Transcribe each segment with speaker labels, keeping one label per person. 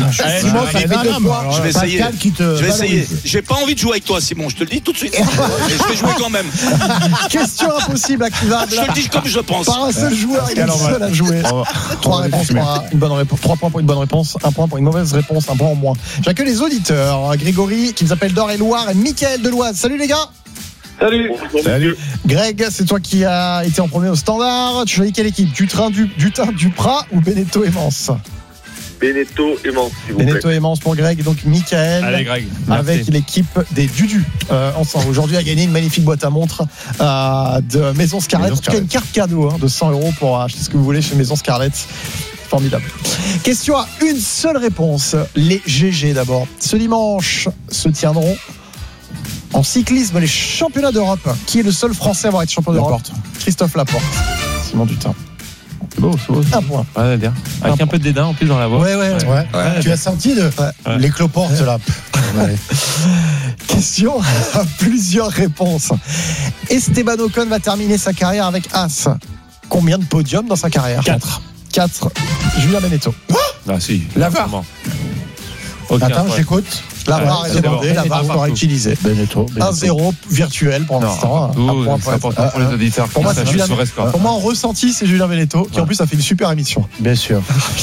Speaker 1: Simon, ça fait 2 points.
Speaker 2: Je vais essayer.
Speaker 1: Pascal qui te.
Speaker 2: Je vais essayer. J'ai pas envie de jouer avec toi, Simon. Je te le dis tout de suite. Mais je vais jouer quand même.
Speaker 3: Question impossible, activable.
Speaker 2: Je te le dis comme je pense.
Speaker 3: Par un seul joueur, il est le seul à jouer. 3 réponses pour une bonne réponse. 3 points pour une bonne réponse, 1 point pour une mauvaise réponse, 1 point en moins. J'accueille les auditeurs. Grégory, qui nous appelle d'Eure-et-Loire, et Mickaël de l'Oise. Salut les gars.
Speaker 4: Salut.
Speaker 3: Greg, c'est toi qui as été en premier au standard. Tu choisis quelle équipe? Dutin, Duprat ou Beneteau et Mans?
Speaker 4: Beneteau et Mans, s'il vous plaît.
Speaker 3: Beneteau et Mans pour Greg, et donc Mickaël.
Speaker 5: Allez, Greg.
Speaker 3: Avec l'équipe des Dudu ensemble. Aujourd'hui, a gagné une magnifique boîte à montres de Maison Scarlett. En tout cas, une carte cadeau de 100 € pour acheter ce que vous voulez chez Maison Scarlett. Formidable. Question à une seule réponse. Les GG d'abord. Ce dimanche se tiendront en cyclisme les championnats d'Europe. Qui est le seul Français à avoir été champion d'Europe? Christophe Laporte. Simon Dutin.
Speaker 5: C'est beau.
Speaker 3: 1 point.
Speaker 5: Ouais, bien. Avec un peu de dédain en plus dans la voix.
Speaker 3: Ouais.
Speaker 1: Tu as senti les cloportes là.
Speaker 3: Question à plusieurs réponses. Esteban Ocon va terminer sa carrière avec As. Combien de podiums dans sa carrière?
Speaker 5: 4.
Speaker 3: Julien Beneteau.
Speaker 5: Ah si.
Speaker 1: La VAR. Attends, j'écoute.
Speaker 3: La VAR est demandée, la VAR sera utilisée.
Speaker 1: Beneteau.
Speaker 3: 1-0 virtuel pour l'instant.
Speaker 5: C'est important pour les auditeurs.
Speaker 3: Pour moi, c'est Julien. Pour moi, en ressenti, c'est Julien Beneteau qui en plus a fait une super émission.
Speaker 1: Bien sûr.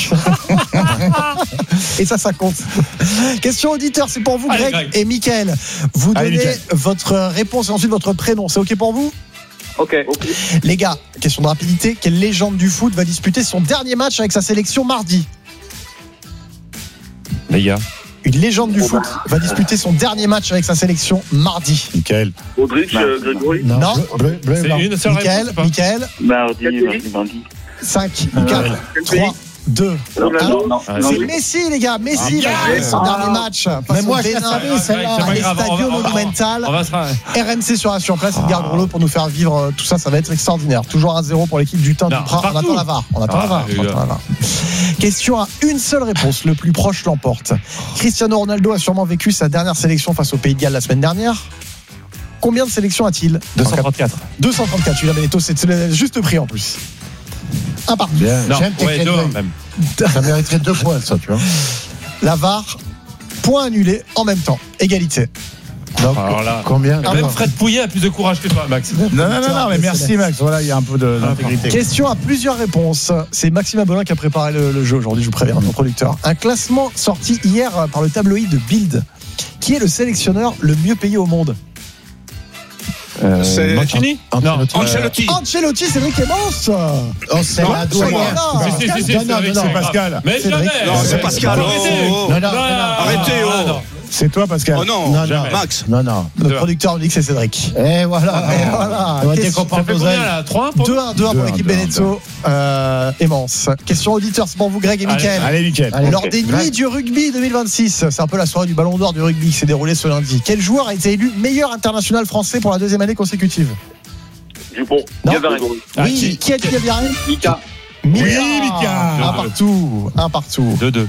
Speaker 3: Et ça compte. Question auditeur, c'est pour vous,
Speaker 5: Allez,
Speaker 3: Greg et Mickaël. Vous donnez votre réponse et ensuite votre prénom. C'est OK pour vous?
Speaker 4: Ok.
Speaker 3: Les gars, question de rapidité. Quelle légende du foot va disputer son dernier match avec sa sélection mardi?
Speaker 5: Les gars.
Speaker 3: Une légende du foot va disputer son dernier match avec sa sélection mardi.
Speaker 1: Mickaël.
Speaker 4: Audrich, Grégory.
Speaker 3: Non.
Speaker 1: Bleu,
Speaker 5: C'est une seule réponse.
Speaker 3: Mickaël.
Speaker 4: Mardi.
Speaker 3: 5, 4, 3, 2. C'est Messi, les gars. Messi va jouer son dernier match.
Speaker 1: Mais moi, je la savais, celle-là.
Speaker 3: À l'Estadio Monumental. RMC sur Assurance Place, Edgar Grelot pour nous faire vivre tout ça. Ça va être extraordinaire. Toujours 1-0 pour l'équipe du Teint du Prat. On attend la VAR. On attend la VAR. Question à une seule réponse. Le plus proche l'emporte. Cristiano Ronaldo a sûrement vécu sa dernière sélection face au Pays de Galles la semaine dernière. Combien de sélections a-t-il?
Speaker 5: 234.
Speaker 3: 234. Julien Beneteau, c'est le juste prix en plus. Un partout.
Speaker 1: J'aime tes crédits.
Speaker 5: Même.
Speaker 1: Ça mériterait 2 points, ça, tu vois.
Speaker 3: La VAR, point annulé en même temps. Égalité.
Speaker 1: Donc,
Speaker 5: alors là,
Speaker 1: combien?
Speaker 5: même Fred Pouillet a plus de courage que toi, Max.
Speaker 1: Non, mais merci, Max. Voilà, il y a un peu d'intégrité.
Speaker 3: Question à plusieurs réponses. C'est Maxime Abolin qui a préparé le jeu aujourd'hui, je vous préviens, notre producteur. Un classement sorti hier par le tabloïd de Bild. Qui est le sélectionneur le mieux payé au monde?
Speaker 2: C'est
Speaker 5: Mancini?
Speaker 2: Ancelotti.
Speaker 3: Ancelotti, Cédric Emos.
Speaker 1: Oh, c'est la douane.
Speaker 5: C'est
Speaker 1: Pascal.
Speaker 5: Mais jamais.
Speaker 2: Non, c'est Pascal. Arrêtez.
Speaker 1: C'est toi, Pascal.
Speaker 2: Oh non, Max.
Speaker 1: Non.
Speaker 3: Notre producteur nous dit que c'est Cédric.
Speaker 1: Et voilà. Dès qu'on parle d'oseille.
Speaker 3: 2-1 pour l'équipe Beneteau. Emos. Question auditeur, c'est pour vous, Greg et Mickaël.
Speaker 1: Allez, Mickaël.
Speaker 3: Lors des nuits du rugby 2026, c'est un peu la soirée du Ballon d'Or du rugby qui s'est déroulée ce lundi. Quel joueur a été élu meilleur international français pour la 2e année consécutive?
Speaker 4: Dupont.
Speaker 3: Non.
Speaker 4: Gavarine.
Speaker 3: Oui, qui a dit Gavarine?
Speaker 4: Mika.
Speaker 3: Mika. Un partout.
Speaker 5: 2-2.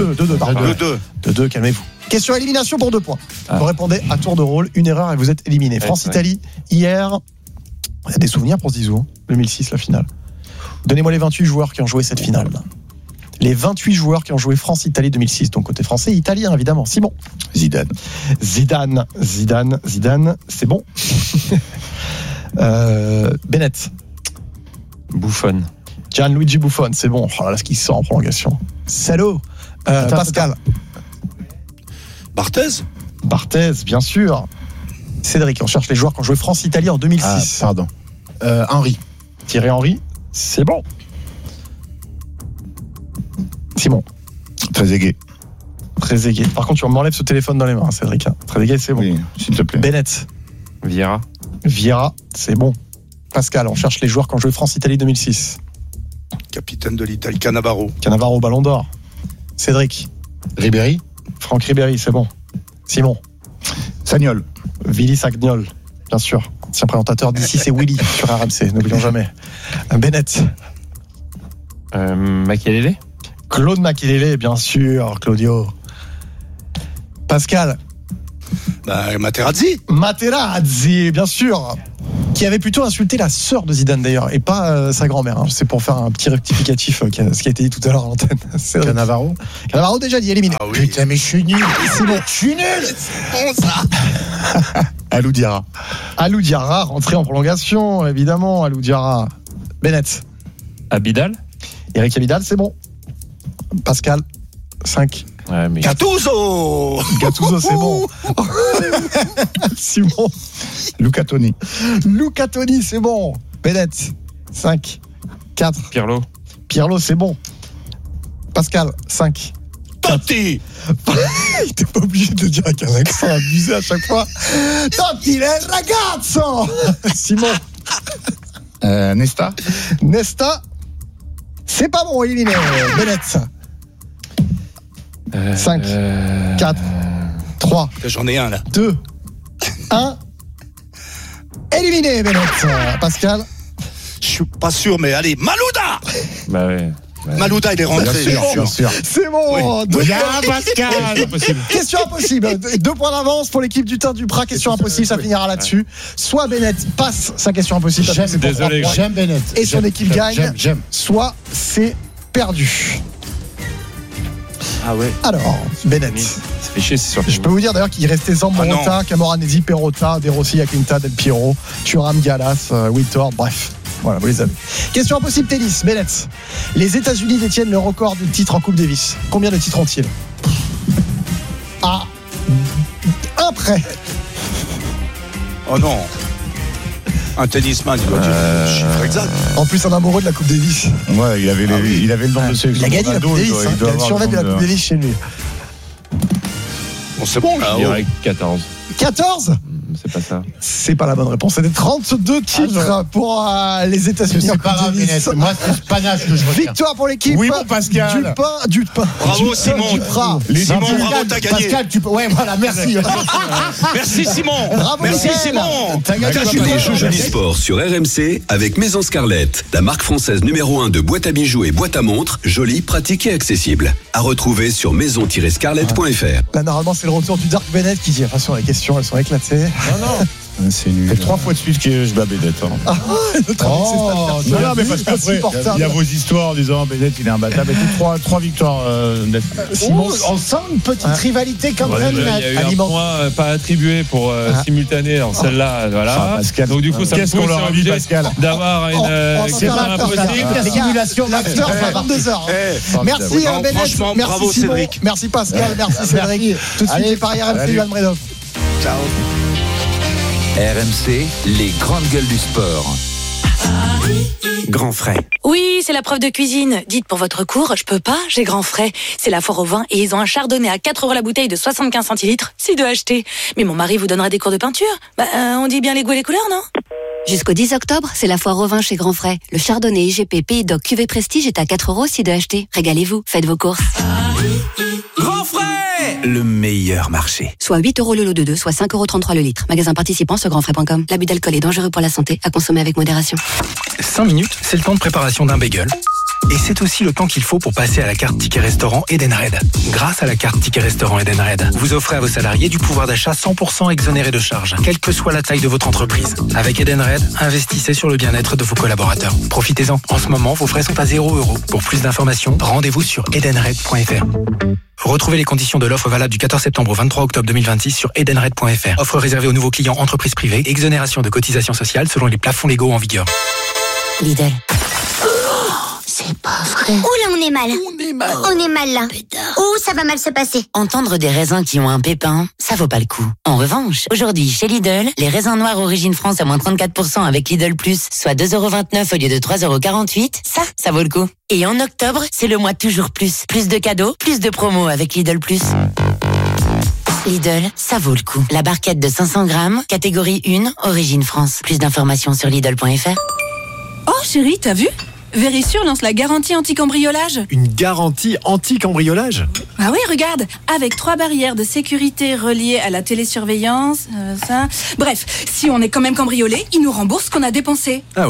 Speaker 3: 2-2, calmez-vous. Question élimination pour 2 points. Vous répondez à tour de rôle, une erreur et vous êtes éliminé. France-Italie, hier, il y a des souvenirs pour Zizou, 2006, la finale. Donnez-moi les 28 joueurs qui ont joué cette finale. Les 28 joueurs qui ont joué France-Italie 2006, donc côté français et italien, évidemment. Simon. Zidane, c'est bon. Bennett.
Speaker 5: Buffon.
Speaker 3: Gianluigi Buffon, c'est bon. Oh là là, ce qui sort en prolongation. Salaud. Pascal. Barthez, bien sûr. Cédric, on cherche les joueurs qui ont joué France-Italie en 2006.
Speaker 1: Pardon. Henry.
Speaker 3: Thierry Henry, c'est bon. Simon.
Speaker 1: Trezeguet.
Speaker 3: Par contre, tu m'enlèves ce téléphone dans les mains, Cédric. Trezeguet, c'est bon.
Speaker 1: Oui, s'il te plaît.
Speaker 3: Bennett.
Speaker 5: Vieira,
Speaker 3: c'est bon. Pascal, on cherche les joueurs qui ont joué France-Italie 2006.
Speaker 2: Capitaine de l'Italie, Cannavaro,
Speaker 3: Ballon d'Or. Cédric.
Speaker 1: Ribéry.
Speaker 3: Franck Ribéry, c'est bon. Simon.
Speaker 1: Sagnol.
Speaker 3: Willy Sagnol, bien sûr. Ancien présentateur d'ici, c'est Willy sur RMC, n'oublions jamais. Bennett.
Speaker 5: Makelele.
Speaker 3: Claude Makelele, bien sûr, Claudio. Pascal.
Speaker 2: Materazzi,
Speaker 3: bien sûr. qui avait plutôt insulté la sœur de Zidane d'ailleurs, et pas sa grand-mère. Hein. C'est pour faire un petit rectificatif, ce qui a été dit tout à l'heure à l'antenne.
Speaker 1: Cannavaro.
Speaker 3: Cannavaro déjà dit éliminé.
Speaker 2: Ah oui.
Speaker 1: Putain, mais je suis nul.
Speaker 3: C'est bon.
Speaker 1: Je suis nul.
Speaker 2: Bon, ça.
Speaker 1: Alou Diarra.
Speaker 3: Alou Diarra, rentré en prolongation, évidemment. Alou Diarra. Bennett.
Speaker 5: Abidal.
Speaker 3: Eric Abidal, c'est bon. Pascal. 5.
Speaker 5: Ouais, mais.
Speaker 2: Gattuso.
Speaker 3: Gattuso, c'est bon. Simon.
Speaker 1: Luca Toni.
Speaker 3: Luca Toni, c'est bon. Bennett. 5. 4.
Speaker 5: Pirlo.
Speaker 3: Pirlo, c'est bon. Pascal. 5.
Speaker 2: Totti.
Speaker 3: Il était pas obligé de le dire avec un accent abusé à chaque fois. Totti, le ragazzo. Simon.
Speaker 1: Nesta.
Speaker 3: Nesta. C'est pas bon, éliminé. Bennett. 5, 4, 3,
Speaker 2: J'en ai un là.
Speaker 3: 2, 1. Éliminé, Bennett. Pascal.
Speaker 2: Je suis pas sûr, mais allez, Malouda.
Speaker 5: Bah ouais.
Speaker 2: Malouda, il est rentré.
Speaker 1: Bien sûr.
Speaker 3: C'est bon.
Speaker 2: Oui.
Speaker 3: Deux
Speaker 5: Bien,
Speaker 3: points.
Speaker 5: Pascal. Impossible.
Speaker 3: Question impossible. 2 points d'avance pour l'équipe du Teint du Prat. Question impossible, ça finira là-dessus. Soit Bennett passe sa question impossible. parce que c'est pour
Speaker 5: Désolé.
Speaker 3: 3 points.
Speaker 1: J'aime Bennett.
Speaker 3: Et son équipe gagne.
Speaker 1: J'aime.
Speaker 3: Soit c'est perdu.
Speaker 5: Ah ouais.
Speaker 3: Alors, Bennett.
Speaker 5: Ça fait chier, c'est sûr.
Speaker 3: Je peux vous dire d'ailleurs qu'il restait Zambrotta, Camoranesi, Perrotta, De Rossi, Aquinta, Del Piero, Thuram, Gallas, Wiltor, bref. Voilà, vous les avez. Question impossible tennis, Bennett. Les États-Unis détiennent le record de titres en Coupe Davis. Combien de titres ont-ils? Ah, un près.
Speaker 2: Oh non. Un tennisman, il doit dire le chiffre exact.
Speaker 3: En plus, un amoureux de la Coupe Davis.
Speaker 1: Ouais, il avait le nombre de sélections.
Speaker 3: Il a gagné la Coupe Davis. Il a le survêt de la Coupe Davis chez lui.
Speaker 2: Bon, c'est bon là.
Speaker 5: Je dirais 14.
Speaker 3: 14?
Speaker 5: C'est pas ça.
Speaker 3: C'est pas la bonne réponse. C'était 32 titres pour les États-Unis en
Speaker 1: C'est pas
Speaker 3: Coupe
Speaker 1: grave,
Speaker 3: Davis.
Speaker 1: Bennett. Moi, c'est ce panache que je retiens.
Speaker 3: Victoire pour l'équipe.
Speaker 1: Oui, mon Pascal.
Speaker 3: Dupin.
Speaker 2: Bravo, Simon.
Speaker 3: Duprat.
Speaker 2: Simon,
Speaker 1: Pascal,
Speaker 2: bravo, t'as gagné.
Speaker 1: Pascal, tu peux. Ouais, voilà, merci.
Speaker 2: Merci Simon.
Speaker 3: Bravo,
Speaker 2: Merci
Speaker 3: Michel.
Speaker 2: Simon.
Speaker 1: T'as gagné
Speaker 2: T'as
Speaker 1: la
Speaker 2: chuté.
Speaker 1: Coupe
Speaker 6: Joli Sport sur RMC avec Maison Scarlett, la marque française numéro 1 de boîtes à bijoux et boîtes à montres, jolie, pratique et accessible. À retrouver sur maison-scarlett.fr.
Speaker 3: Là, normalement, c'est le retour du Dark Bennett qui dit attention, les questions, elles sont éclatées.
Speaker 1: C'est nul. C'est 3 fois de suite que je bats Bennett. Hein.
Speaker 3: Notre ami, c'est
Speaker 1: Oh,
Speaker 3: ça.
Speaker 1: non, mais parce qu'après, il y a vos histoires en disant Bennett, il est imbattable. Et puis 3 victoires nettes.
Speaker 3: Simon,
Speaker 1: On sent une petite rivalité comme
Speaker 5: Ouais,
Speaker 1: ça.
Speaker 5: il y a eu un point pas attribué pour simultané. Alors celle-là, voilà.
Speaker 1: Ah, Pascal.
Speaker 5: Donc du coup, ça me
Speaker 1: Qu'est-ce
Speaker 5: pousse
Speaker 1: qu'on leur a
Speaker 5: à
Speaker 1: dit,
Speaker 5: obliger
Speaker 1: Pascal
Speaker 5: d'avoir une question impossible.
Speaker 1: La simulation
Speaker 3: l'after, c'est à 22h. Merci
Speaker 2: Non,
Speaker 3: Bennett.
Speaker 2: franchement,
Speaker 3: Merci
Speaker 2: bravo,
Speaker 3: Simon.
Speaker 2: Cédric.
Speaker 3: Merci Pascal. Merci Cédric. Tout de suite, les paris RMC, Yoann Bredov.
Speaker 2: Ciao.
Speaker 7: RMC, les grandes gueules du sport. Grand frais.
Speaker 8: Oui, c'est la preuve de cuisine. Dites pour votre cours, je peux pas, j'ai grand frais. C'est la foire au vin et ils ont un chardonnay à 4 € la bouteille de 75 centilitres. C'est de acheter. Mais mon mari vous donnera des cours de peinture. On dit bien les goûts et les couleurs, non?
Speaker 9: Jusqu'au 10 octobre, c'est la foire au vin chez Grand Frais. Le chardonnay IGP Pays d'Oc Cuvée Prestige est à 4 € si de acheter. Régalez-vous, faites vos courses.
Speaker 7: Grand frais, le meilleur marché.
Speaker 9: Soit 8 € le lot de 2, soit 5,33 € le litre. Magasin participant sur grandfrais.com. L'abus d'alcool est dangereux pour la santé, à consommer avec modération.
Speaker 10: 5 minutes, c'est le temps de préparation d'un bagel. Et c'est aussi le temps qu'il faut pour passer à la carte ticket restaurant Edenred. Grâce à la carte ticket restaurant Edenred, vous offrez à vos salariés du pouvoir d'achat 100% exonéré de charges, quelle que soit la taille de votre entreprise. Avec Edenred, investissez sur le bien-être de vos collaborateurs. Profitez-en. En ce moment, vos frais sont à 0 €. Pour plus d'informations, rendez-vous sur edenred.fr. Retrouvez les conditions de l'offre valable du 14 septembre au 23 octobre 2026 sur edenred.fr. Offre réservée aux nouveaux clients entreprises privées. Exonération de cotisations sociales selon les plafonds légaux en vigueur.
Speaker 9: Lidl.
Speaker 11: C'est pas vrai. Ouh là, on est mal. On est mal là. Ouh, ça va mal se passer.
Speaker 8: Entendre des raisins qui ont un pépin, ça vaut pas le coup. En revanche, aujourd'hui, chez Lidl, les raisins noirs origine France à moins 34% avec Lidl Plus, soit 2,29 € au lieu de 3,48 €, ça vaut le coup. Et en octobre, c'est le mois toujours plus. Plus de cadeaux, plus de promos avec Lidl Plus. Lidl, ça vaut le coup. La barquette de 500 grammes, catégorie 1, origine France. Plus d'informations sur Lidl.fr.
Speaker 12: Oh chérie, t'as vu ? Vérissure lance la garantie anti-cambriolage.
Speaker 13: Une garantie anti-cambriolage ?
Speaker 12: Ah oui, regarde, avec 3 barrières de sécurité reliées à la télésurveillance, ça... Bref, si on est quand même cambriolé, ils nous remboursent ce qu'on a dépensé.
Speaker 13: Ah ouais.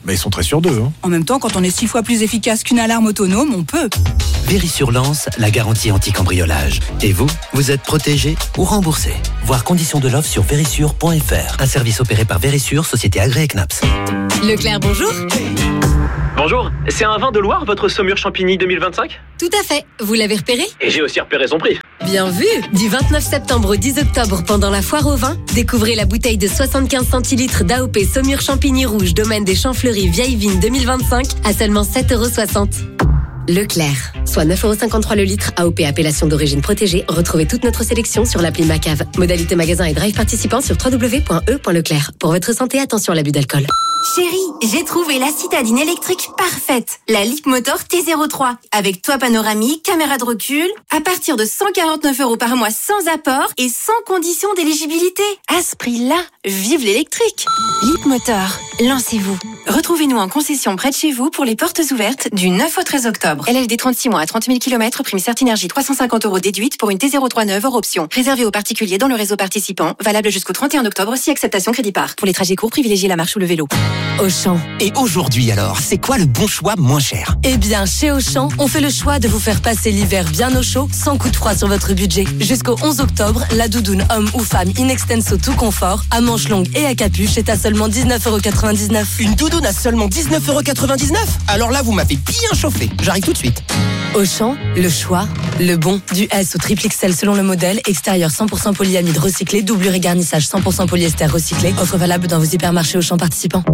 Speaker 13: Ils sont très sur d'eux.
Speaker 12: En même temps, quand on est 6 fois plus efficace qu'une alarme autonome, on peut.
Speaker 14: Verisure lance la garantie anti-cambriolage. Et vous êtes protégé ou remboursé. Voir conditions de l'offre sur verisure.fr. Un service opéré par Verisure, société agréée CNAPS.
Speaker 15: Leclerc, bonjour.
Speaker 16: Bonjour, c'est un vin de Loire, votre Saumur Champigny 2025 ?
Speaker 15: Tout à fait, vous l'avez repéré ?
Speaker 16: Et j'ai aussi repéré son prix.
Speaker 15: Bien vu. Du 29 septembre au 10 octobre, pendant la foire au vin, découvrez la bouteille de 75 centilitres d'AOP Saumur Champigny Rouge, domaine des Champs-Fleuris, Vieille Vigne 2025, à seulement 7,60 €. Leclerc, soit 9,53 € le litre, AOP appellation d'origine protégée. Retrouvez toute notre sélection sur l'appli Macave. Modalité magasin et drive participants sur www.e.leclerc. Pour votre santé, attention à l'abus d'alcool.
Speaker 17: Chérie, j'ai trouvé la citadine électrique parfaite. La Leapmotor T03. Avec toit panoramique, caméra de recul. À partir de 149 € par mois sans apport et sans condition d'éligibilité. À ce prix-là, vive l'électrique. Leapmotor, lancez-vous. Retrouvez-nous en concession près de chez vous pour les portes ouvertes du 9 au 13 octobre. LLD 36 mois à 30 000 km, prime Certinergie 350 € déduite pour une T03 neuve hors option. Réservé aux particuliers dans le réseau participant. Valable jusqu'au 31 octobre si acceptation crédit par. Pour les trajets courts, privilégiez la marche ou le vélo.
Speaker 14: Auchan. Et aujourd'hui alors, c'est quoi le bon choix moins cher ?
Speaker 15: Eh bien, chez Auchan, on fait le choix de vous faire passer l'hiver bien au chaud, sans coup de froid sur votre budget. Jusqu'au 11 octobre, la doudoune homme ou femme in extenso tout confort, à manches longues et à capuche est à seulement 19,99 €.
Speaker 14: Une doudoune à seulement 19,99 €? Alors là, vous m'avez bien chauffé. J'arrive tout de suite.
Speaker 15: Auchan, le choix, le bon. Du S au triple XL selon le modèle. Extérieur 100% polyamide recyclé, doublure et garnissage 100% polyester recyclé. Offre valable dans vos hypermarchés Auchan participants.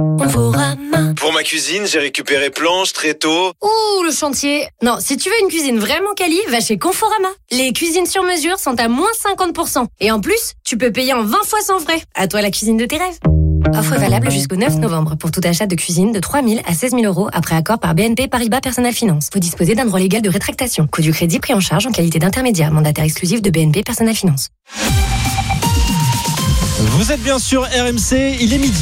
Speaker 18: Pour ma cuisine, j'ai récupéré planches, tréteaux.
Speaker 15: Ouh, le chantier. Non, si tu veux une cuisine vraiment quali, va chez Conforama. Les cuisines sur mesure sont à moins 50%. Et en plus, tu peux payer en 20 fois sans frais. À toi la cuisine de tes rêves. Offre valable jusqu'au 9 novembre pour tout achat de cuisine de 3 000 à 16 000 € après accord par BNP Paribas Personal Finance. Vous disposez d'un droit légal de rétractation. Coût du crédit pris en charge en qualité d'intermédiaire. Mandataire exclusif de BNP Personal Finance.
Speaker 19: Vous êtes bien sûr RMC, il est midi.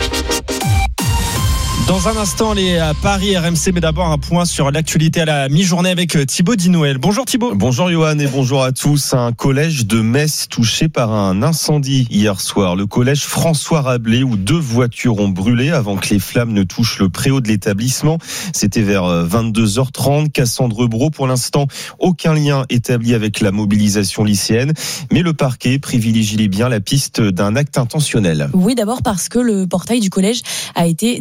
Speaker 19: Dans un instant, les paris RMC, mais d'abord un point sur l'actualité à la mi-journée avec Thibaut Dinoël. Bonjour Thibaut.
Speaker 20: Bonjour Johan et bonjour à tous. Un collège de Metz touché par un incendie hier soir. Le collège François Rabelais où 2 voitures ont brûlé avant que les flammes ne touchent le préau de l'établissement. C'était vers 22h30. Cassandre Brault, pour l'instant, aucun lien établi avec la mobilisation lycéenne. Mais le parquet privilégie bien la piste d'un acte intentionnel.
Speaker 21: Oui, d'abord parce que le portail du collège a été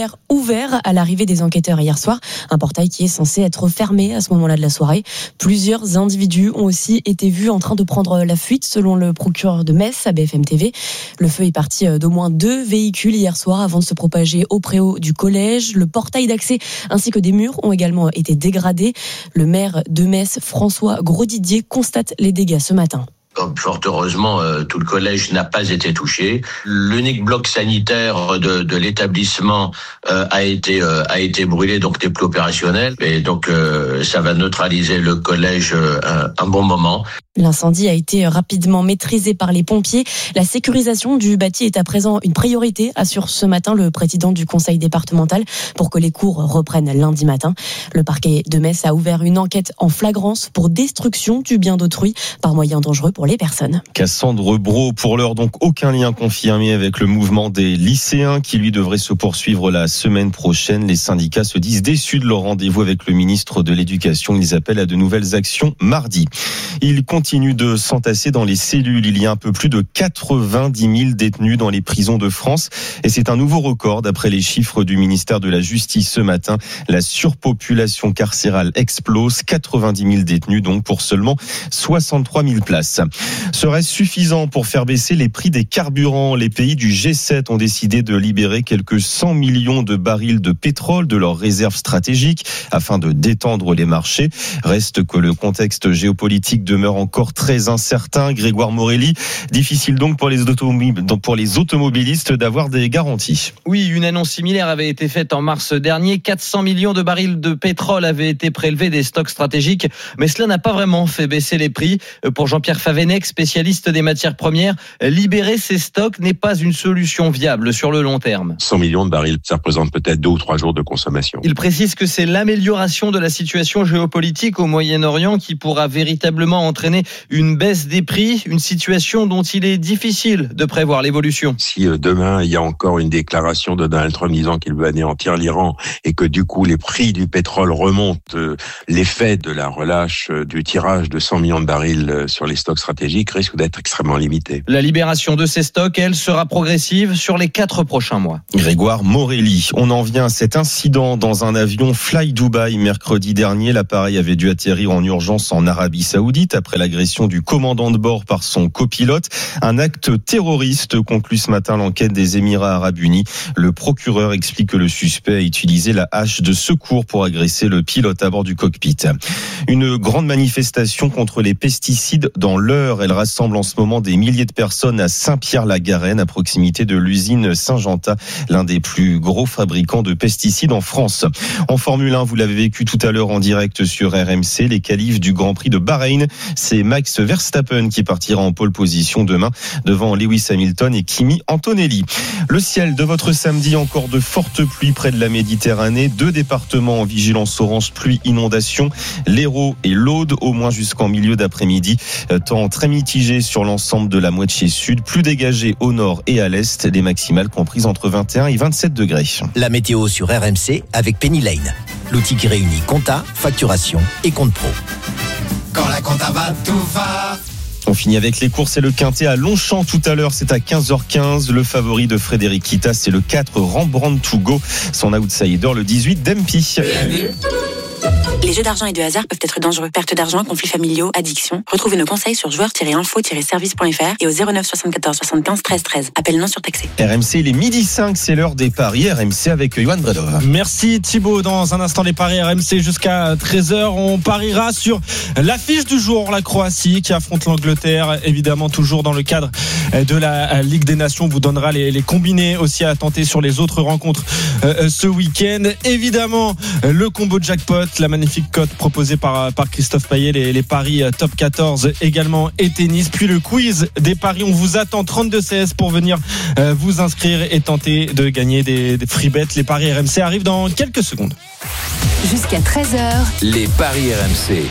Speaker 21: ouvert à l'arrivée des enquêteurs hier soir, un portail qui est censé être fermé à ce moment-là de la soirée. Plusieurs individus ont aussi été vus en train de prendre la fuite selon le procureur de Metz à BFM TV. Le feu est parti d'au moins 2 véhicules hier soir avant de se propager au préau du collège. Le portail d'accès ainsi que des murs ont également été dégradés. Le maire de Metz, François Grosdidier, constate les dégâts ce matin.
Speaker 22: Fort heureusement, tout le collège n'a pas été touché. L'unique bloc sanitaire de l'établissement a été brûlé, donc n'est plus opérationnel. Et donc, ça va neutraliser le collège un bon moment.
Speaker 21: L'incendie a été rapidement maîtrisé par les pompiers. La sécurisation du bâti est à présent une priorité, assure ce matin le président du conseil départemental, pour que les cours reprennent lundi matin. Le parquet de Metz a ouvert une enquête en flagrance pour destruction du bien d'autrui par moyen dangereux pour les personnes.
Speaker 20: Cassandre Brault, pour l'heure donc aucun lien confirmé avec le mouvement des lycéens qui lui devrait se poursuivre la semaine prochaine. Les syndicats se disent déçus de leur rendez-vous avec le ministre de l'Éducation. Ils appellent à de nouvelles actions mardi. Ils continuent de s'entasser dans les cellules. Il y a un peu plus de 90 000 détenus dans les prisons de France et c'est un nouveau record d'après les chiffres du ministère de la Justice ce matin. La surpopulation carcérale explose. 90 000 détenus donc pour seulement 63 000 places. Serait-ce suffisant pour faire baisser les prix des carburants ? Les pays du G7 ont décidé de libérer quelques 100 millions de barils de pétrole de leurs réserves stratégiques afin de détendre les marchés. Reste que le contexte géopolitique demeure encore très incertain. Grégoire Morelli, difficile donc pour les automobilistes d'avoir des garanties.
Speaker 23: Oui, une annonce similaire avait été faite en mars dernier. 400 millions de barils de pétrole avaient été prélevés des stocks stratégiques, mais cela n'a pas vraiment fait baisser les prix. Pour Jean-Pierre Favel, Venec, spécialiste des matières premières. Libérer ces stocks n'est pas une solution viable sur le long terme.
Speaker 4: 100 millions de barils, ça représente peut-être 2 ou 3 jours de consommation.
Speaker 23: Il précise que c'est l'amélioration de la situation géopolitique au Moyen-Orient qui pourra véritablement entraîner une baisse des prix, une situation dont il est difficile de prévoir l'évolution.
Speaker 4: Si demain il y a encore une déclaration de Donald Trump disant qu'il veut anéantir l'Iran et que du coup les prix du pétrole remontent, l'effet de la relâche du tirage de 100 millions de barils sur les stocks stratégiques risque d'être extrêmement limité.
Speaker 23: La libération de ces stocks, elle, sera progressive sur les 4 prochains mois.
Speaker 20: Grégoire Morelli, on en vient à cet incident dans un avion Fly Dubai mercredi dernier. L'appareil avait dû atterrir en urgence en Arabie Saoudite après l'agression du commandant de bord par son copilote. Un acte terroriste, conclut ce matin l'enquête des Émirats Arabes Unis. Le procureur explique que le suspect a utilisé la hache de secours pour agresser le pilote à bord du cockpit. Une grande manifestation contre les pesticides dans l'Eure. Elle rassemble en ce moment des milliers de personnes à Saint-Pierre-la-Garenne, à proximité de l'usine Saint-Genta, l'un des plus gros fabricants de pesticides en France. En Formule 1, vous l'avez vécu tout à l'heure en direct sur RMC, les qualifs du Grand Prix de Bahreïn. C'est Max Verstappen qui partira en pole position demain devant Lewis Hamilton et Kimi Antonelli. Le ciel de votre samedi, encore de fortes pluies près de la Méditerranée. 2 départements en vigilance orange pluie inondation, l'Hérault et l'Aude, au moins jusqu'en milieu d'après-midi. Temps très mitigé sur l'ensemble de la moitié sud, plus dégagé au nord et à l'est, des maximales comprises entre 21 et 27 degrés.
Speaker 5: La météo sur RMC avec Penny Lane, l'outil qui réunit compta, facturation et compte pro.
Speaker 7: Quand la compta va, tout va.
Speaker 20: On finit avec les courses et le quintet à Longchamp tout à l'heure, c'est à 15h15. Le favori de Frédéric Kita, c'est le 4 Rembrandt to Go. Son outsider, le 18 Dempy.
Speaker 21: Les jeux d'argent et de hasard peuvent être dangereux. Perte d'argent, conflits familiaux, addiction. Retrouvez nos conseils sur joueurs-info-service.fr et au 09 74 75 13 13. Appel non surtaxé.
Speaker 20: RMC, il est 12h05, c'est l'heure des paris. RMC avec Johan Bredov.
Speaker 19: Merci Thibaut. Dans un instant, les paris RMC jusqu'à 13h. On pariera sur l'affiche du jour, la Croatie qui affronte l'Angleterre. Évidemment, toujours dans le cadre de la Ligue des Nations. On vous donnera les combinés aussi à tenter sur les autres rencontres ce week-end. Évidemment, le combo jackpot, la magnifique cote proposée par Christophe Payet, les paris top 14 également et tennis. Puis le quiz des paris, on vous attend 32 CS pour venir vous inscrire et tenter de gagner des free bets. Les paris RMC arrivent dans quelques secondes.
Speaker 15: Jusqu'à 13h,
Speaker 7: les paris RMC.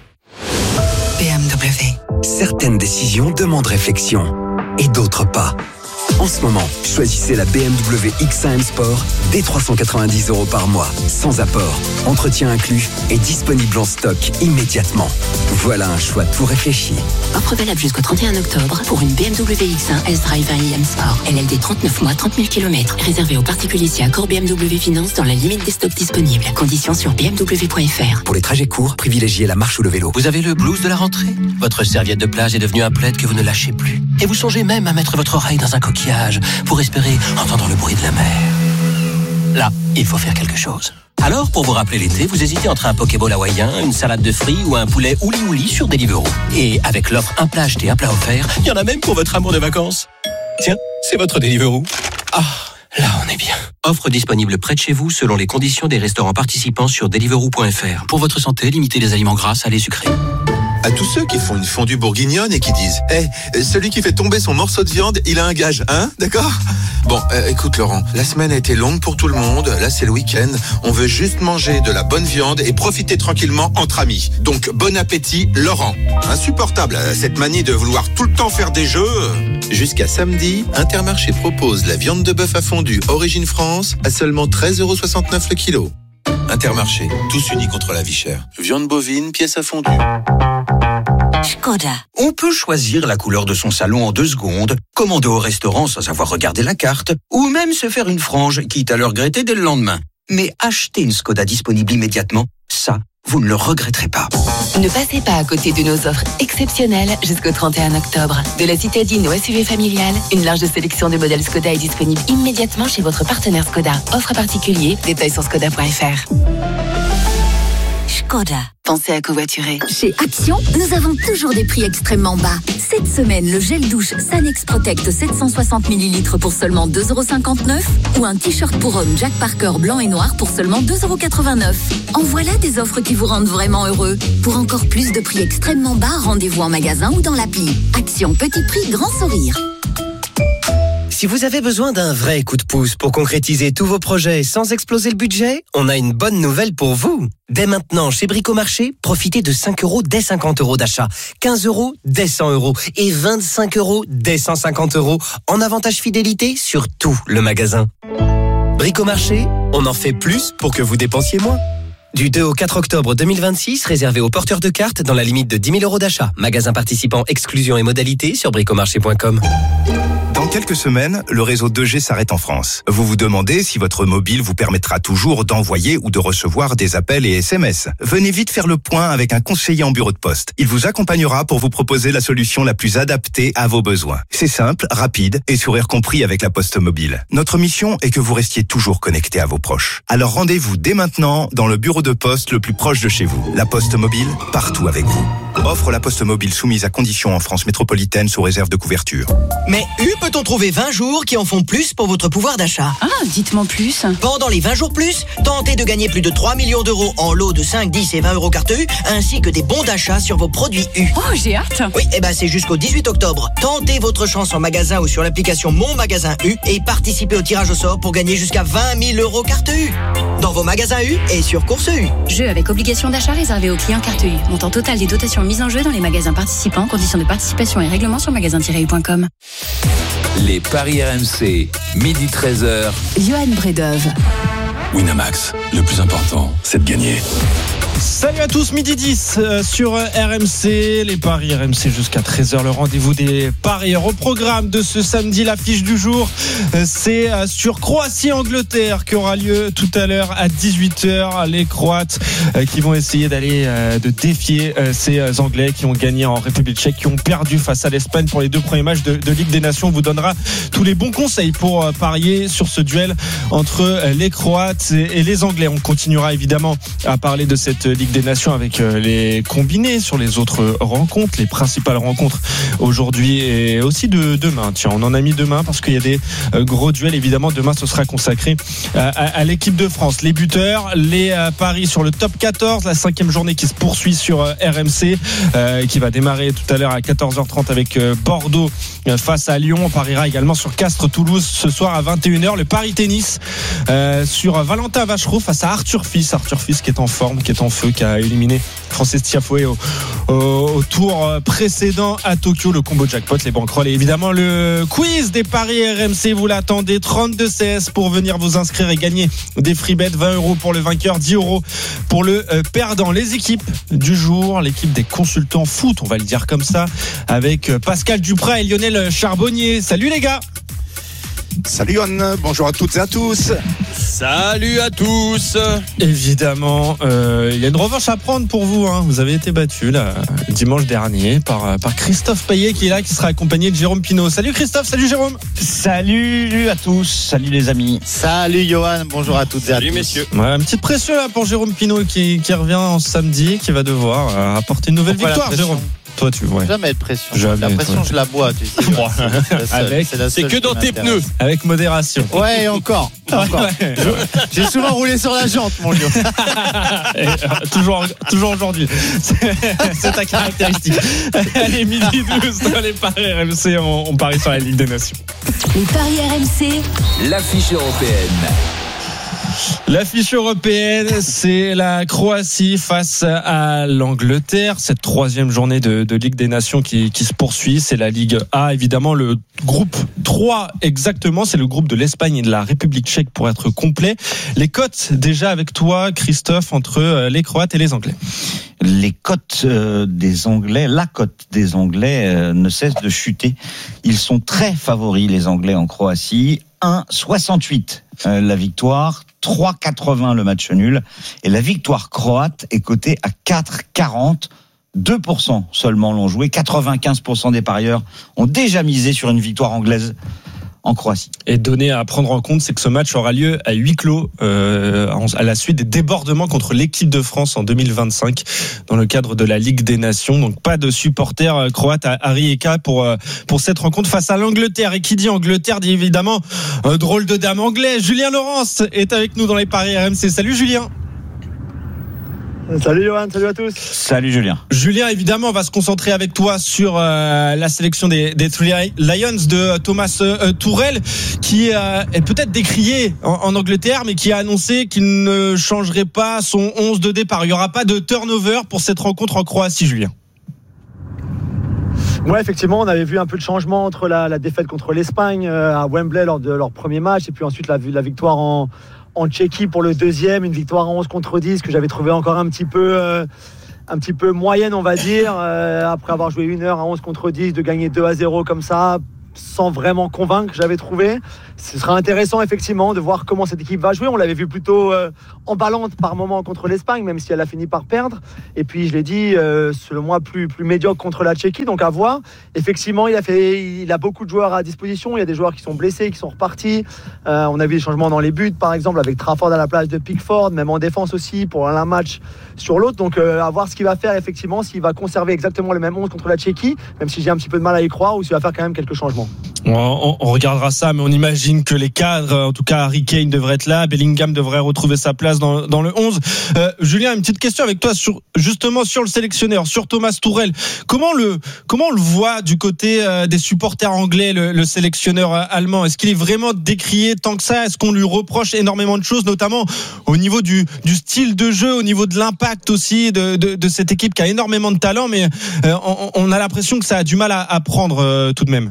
Speaker 6: BMW. Certaines décisions demandent réflexion et d'autres pas. En ce moment, choisissez la BMW X1 M Sport dès 390 € par mois, sans apport, entretien inclus et disponible en stock immédiatement. Voilà un choix tout réfléchi.
Speaker 21: Offre valable jusqu'au 31 octobre pour une BMW X1 S-Drive 1 M Sport. LLD 39 mois, 30 000 km. Réservé aux particuliers si accord BMW Finance dans la limite des stocks disponibles. Conditions sur bmw.fr.
Speaker 6: Pour les trajets courts, privilégiez la marche ou le vélo.
Speaker 5: Vous avez le blues de la rentrée? Votre serviette de plage est devenue un plaid que vous ne lâchez plus. Et vous songez même à mettre votre oreille dans un coquillage pour espérer entendre le bruit de la mer. Là, il faut faire quelque chose. Alors, pour vous rappeler l'été, vous hésitez entre un Pokéball hawaïen, une salade de fruits ou un poulet ouli-ouli sur Deliveroo. Et avec l'offre un plat acheté, un plat offert, il y en a même pour votre amour de vacances. Tiens, c'est votre Deliveroo. Ah, là on est bien. Offre disponible près de chez vous selon les conditions des restaurants participants sur Deliveroo.fr. Pour votre santé, limitez les aliments gras, salés, sucrés.
Speaker 18: À tous ceux qui font une fondue bourguignonne et qui disent celui qui fait tomber son morceau de viande, il a un gage, hein? D'accord? Bon, écoute Laurent, la semaine a été longue pour tout le monde, là c'est le week-end, on veut juste manger de la bonne viande et profiter tranquillement entre amis. Donc bon appétit Laurent. Insupportable cette manie de vouloir tout le temps faire des jeux. Jusqu'à samedi, Intermarché propose la viande de bœuf à fondu Origine France à seulement 13,69 € le kilo. Intermarché, tous unis contre la vie chère. Viande bovine, pièce à fondu.
Speaker 21: Skoda.
Speaker 5: On peut choisir la couleur de son salon en 2 secondes, commander au restaurant sans avoir regardé la carte, ou même se faire une frange, quitte à le regretter dès le lendemain. Mais acheter une Skoda disponible immédiatement, ça, vous ne le regretterez pas.
Speaker 21: Ne passez pas à côté de nos offres exceptionnelles jusqu'au 31 octobre. De la citadine au SUV familial, une large sélection de modèles Skoda est disponible immédiatement chez votre partenaire Skoda. Offre particulier, détails sur skoda.fr.
Speaker 1: Skoda. Pensez à covoiturer.
Speaker 2: Chez Action, nous avons toujours des prix extrêmement bas. Cette semaine, le gel douche Sanex Protect 760 ml pour seulement 2,59 € ou un t-shirt pour homme Jack Parker blanc et noir pour seulement 2,89 €. En voilà des offres qui vous rendent vraiment heureux. Pour encore plus de prix extrêmement bas, rendez-vous en magasin ou dans l'appli. Action, petit prix, grand sourire.
Speaker 5: Si vous avez besoin d'un vrai coup de pouce pour concrétiser tous vos projets sans exploser le budget, on a une bonne nouvelle pour vous. Dès maintenant, chez Bricomarché, profitez de 5 € dès 50 € d'achat, 15 € dès 100 € et 25 € dès 150 € en avantage fidélité sur tout le magasin. Bricomarché, on en fait plus pour que vous dépensiez moins. Du 2 au 4 octobre 2026, réservé aux porteurs de cartes dans la limite de 10 000 € d'achat. Magasin participant, exclusion et modalités sur bricomarché.com.
Speaker 3: Dans quelques semaines, le réseau 2G s'arrête en France. Vous vous demandez si votre mobile vous permettra toujours d'envoyer ou de recevoir des appels et SMS. Venez vite faire le point avec un conseiller en bureau de poste. Il vous accompagnera pour vous proposer la solution la plus adaptée à vos besoins. C'est simple, rapide et sourire compris avec la Poste Mobile. Notre mission est que vous restiez toujours connecté à vos proches. Alors rendez-vous dès maintenant dans le bureau de poste le plus proche de chez vous. La Poste Mobile, partout avec vous. Offre la Poste Mobile soumise à conditions en France métropolitaine sous réserve de couverture.
Speaker 24: Mais peut-on trouver 20 jours qui en font plus pour votre pouvoir d'achat?
Speaker 12: Ah, dites-moi plus.
Speaker 24: Pendant les 20 jours plus, tentez de gagner plus de 3 millions d'euros en lots de 5, 10 et 20 € carte U, ainsi que des bons d'achat sur vos produits U.
Speaker 12: Oh, j'ai hâte.
Speaker 24: Oui, c'est jusqu'au 18 octobre. Tentez votre chance en magasin ou sur l'application Mon Magasin U et participez au tirage au sort pour gagner jusqu'à 20 000 € carte U. Dans vos magasins U et sur Course U.
Speaker 25: Jeu avec obligation d'achat réservé aux clients carte U. Montant total des dotations mises en jeu dans les magasins participants. Conditions de participation et règlements sur magasin-u.com.
Speaker 7: Les paris RMC, midi 13h.
Speaker 1: Johan Bredov.
Speaker 7: Winamax, le plus important, c'est de gagner.
Speaker 19: Salut à tous, midi 10 sur RMC, les paris RMC jusqu'à 13h, le rendez-vous des parieurs. Au programme de ce samedi, l'affiche du jour, c'est sur Croatie-Angleterre qui aura lieu tout à l'heure à 18h. Les Croates qui vont essayer de défier ces Anglais qui ont gagné en République tchèque, qui ont perdu face à l'Espagne pour les 2 premiers matchs de Ligue des Nations. On vous donnera tous les bons conseils pour parier sur ce duel entre les Croates et les Anglais. On continuera évidemment à parler de cette Ligue des Nations avec les combinés sur les autres rencontres, les principales rencontres aujourd'hui et aussi de demain. Tiens, on en a mis demain parce qu'il y a des gros duels. Évidemment, demain, ce sera consacré à l'équipe de France. Les buteurs, les paris sur le top 14, la 5e journée qui se poursuit sur RMC, qui va démarrer tout à l'heure à 14h30 avec Bordeaux face à Lyon. On pariera également sur Castres-Toulouse ce soir à 21h. Le pari tennis sur Valentin Vachereau face à Arthur Fils. Arthur Fils qui est en forme, qui est en feu, qui a éliminé Francis Tiafoe au tour précédent à Tokyo. Le combo jackpot, les banquerolles et évidemment le quiz des paris RMC. Vous l'attendez, 32 CS pour venir vous inscrire et gagner des free bets, 20 € pour le vainqueur, 10 € pour le perdant. Les équipes du jour, l'équipe des consultants foot, on va le dire comme ça, avec Pascal Duprat et Lionel Charbonnier. Salut les gars.
Speaker 26: Salut Yann, bonjour à toutes et à tous.
Speaker 27: Salut à tous.
Speaker 19: Évidemment, il y a une revanche à prendre pour vous. Vous avez été battu là, dimanche dernier par Christophe Payet qui est là, qui sera accompagné de Jérôme Pinault. Salut Christophe, salut Jérôme.
Speaker 28: Salut à tous, salut les amis.
Speaker 26: Salut Johan, bonjour à toutes et à tous.
Speaker 27: Salut messieurs.
Speaker 19: Ouais, une petite pression là pour Jérôme Pinault qui revient en samedi, qui va devoir apporter une nouvelle victoire, Jérôme. Toi,
Speaker 26: jamais de pression. La pression, je la bois, tu sais.
Speaker 27: C'est que dans tes pneus.
Speaker 19: Avec modération.
Speaker 26: Ouais, encore. Ouais. J'ai souvent roulé sur la jante, mon lion.
Speaker 19: toujours aujourd'hui. C'est ta caractéristique. Allez, midi 12 dans les paris RMC. On parie sur la Ligue des Nations.
Speaker 1: Les paris RMC.
Speaker 7: L'affiche européenne.
Speaker 19: L'affiche européenne, c'est la Croatie face à l'Angleterre. Cette 3e journée de Ligue des Nations qui se poursuit. C'est la Ligue A, évidemment, le groupe 3 exactement. C'est le groupe de l'Espagne et de la République tchèque pour être complet. Les cotes déjà avec toi, Christophe, entre les Croates et les Anglais.
Speaker 28: Les cotes des Anglais, la cote des Anglais ne cesse de chuter. Ils sont très favoris, les Anglais, en Croatie. 1,68 la victoire, 3,80 le match nul. Et la victoire croate est cotée à 4,40. 2% seulement l'ont joué. 95% des parieurs ont déjà misé sur une victoire anglaise en Croatie.
Speaker 19: Et donné à prendre en compte, c'est que ce match aura lieu à huis clos à la suite des débordements contre l'équipe de France en 2025 dans le cadre de la Ligue des Nations. Donc pas de supporters croates à Rijeka pour cette rencontre face à l'Angleterre. Et qui dit Angleterre dit évidemment drôle de dame anglais. Julien Laurence est avec nous dans les paris RMC. Salut Julien.
Speaker 8: Salut Johan, salut à tous.
Speaker 28: Salut Julien.
Speaker 19: Julien, évidemment, on va se concentrer avec toi sur la sélection des Three Lions de Thomas Tuchel, qui est peut-être décrié en Angleterre, mais qui a annoncé qu'il ne changerait pas son 11 de départ. Il n'y aura pas de turnover pour cette rencontre en Croatie, Julien.
Speaker 8: Ouais, effectivement, on avait vu un peu de changement entre la défaite contre l'Espagne à Wembley lors de leur premier match, et puis ensuite la victoire en Tchéquie pour le deuxième, une victoire en 11 contre 10 que j'avais trouvé encore un petit peu moyenne, on va dire, après avoir joué une heure à 11 contre 10, de gagner 2-0 comme ça, sans vraiment convaincre, j'avais trouvé. Ce sera intéressant effectivement de voir comment cette équipe va jouer. On l'avait vu plutôt emballante par moment contre l'Espagne, même si elle a fini par perdre. Et puis je l'ai dit, selon moi plus médiocre contre la Tchéquie, donc à voir. Effectivement, il a beaucoup de joueurs à disposition. Il y a des joueurs qui sont blessés, qui sont repartis. On a vu des changements dans les buts, par exemple, avec Trafford à la place de Pickford, même en défense aussi, pour l'un match sur l'autre. Donc à voir ce qu'il va faire effectivement, s'il va conserver exactement le même 11 contre la Tchéquie, même si j'ai un petit peu de mal à y croire, ou s'il va faire quand même quelques changements.
Speaker 19: On regardera ça, mais on imagine que les cadres, en tout cas Harry Kane devrait être là, Bellingham devrait retrouver sa place dans le 11. Julien, une petite question avec toi sur le sélectionneur, sur Thomas Tuchel. Comment on le voit du côté des supporters anglais, le sélectionneur allemand? Est-ce qu'il est vraiment décrié tant que ça? Est-ce qu'on lui reproche énormément de choses, notamment au niveau du style de jeu, au niveau de l'impact aussi de cette équipe qui a énormément de talent, mais on a l'impression que ça a du mal à prendre tout de même.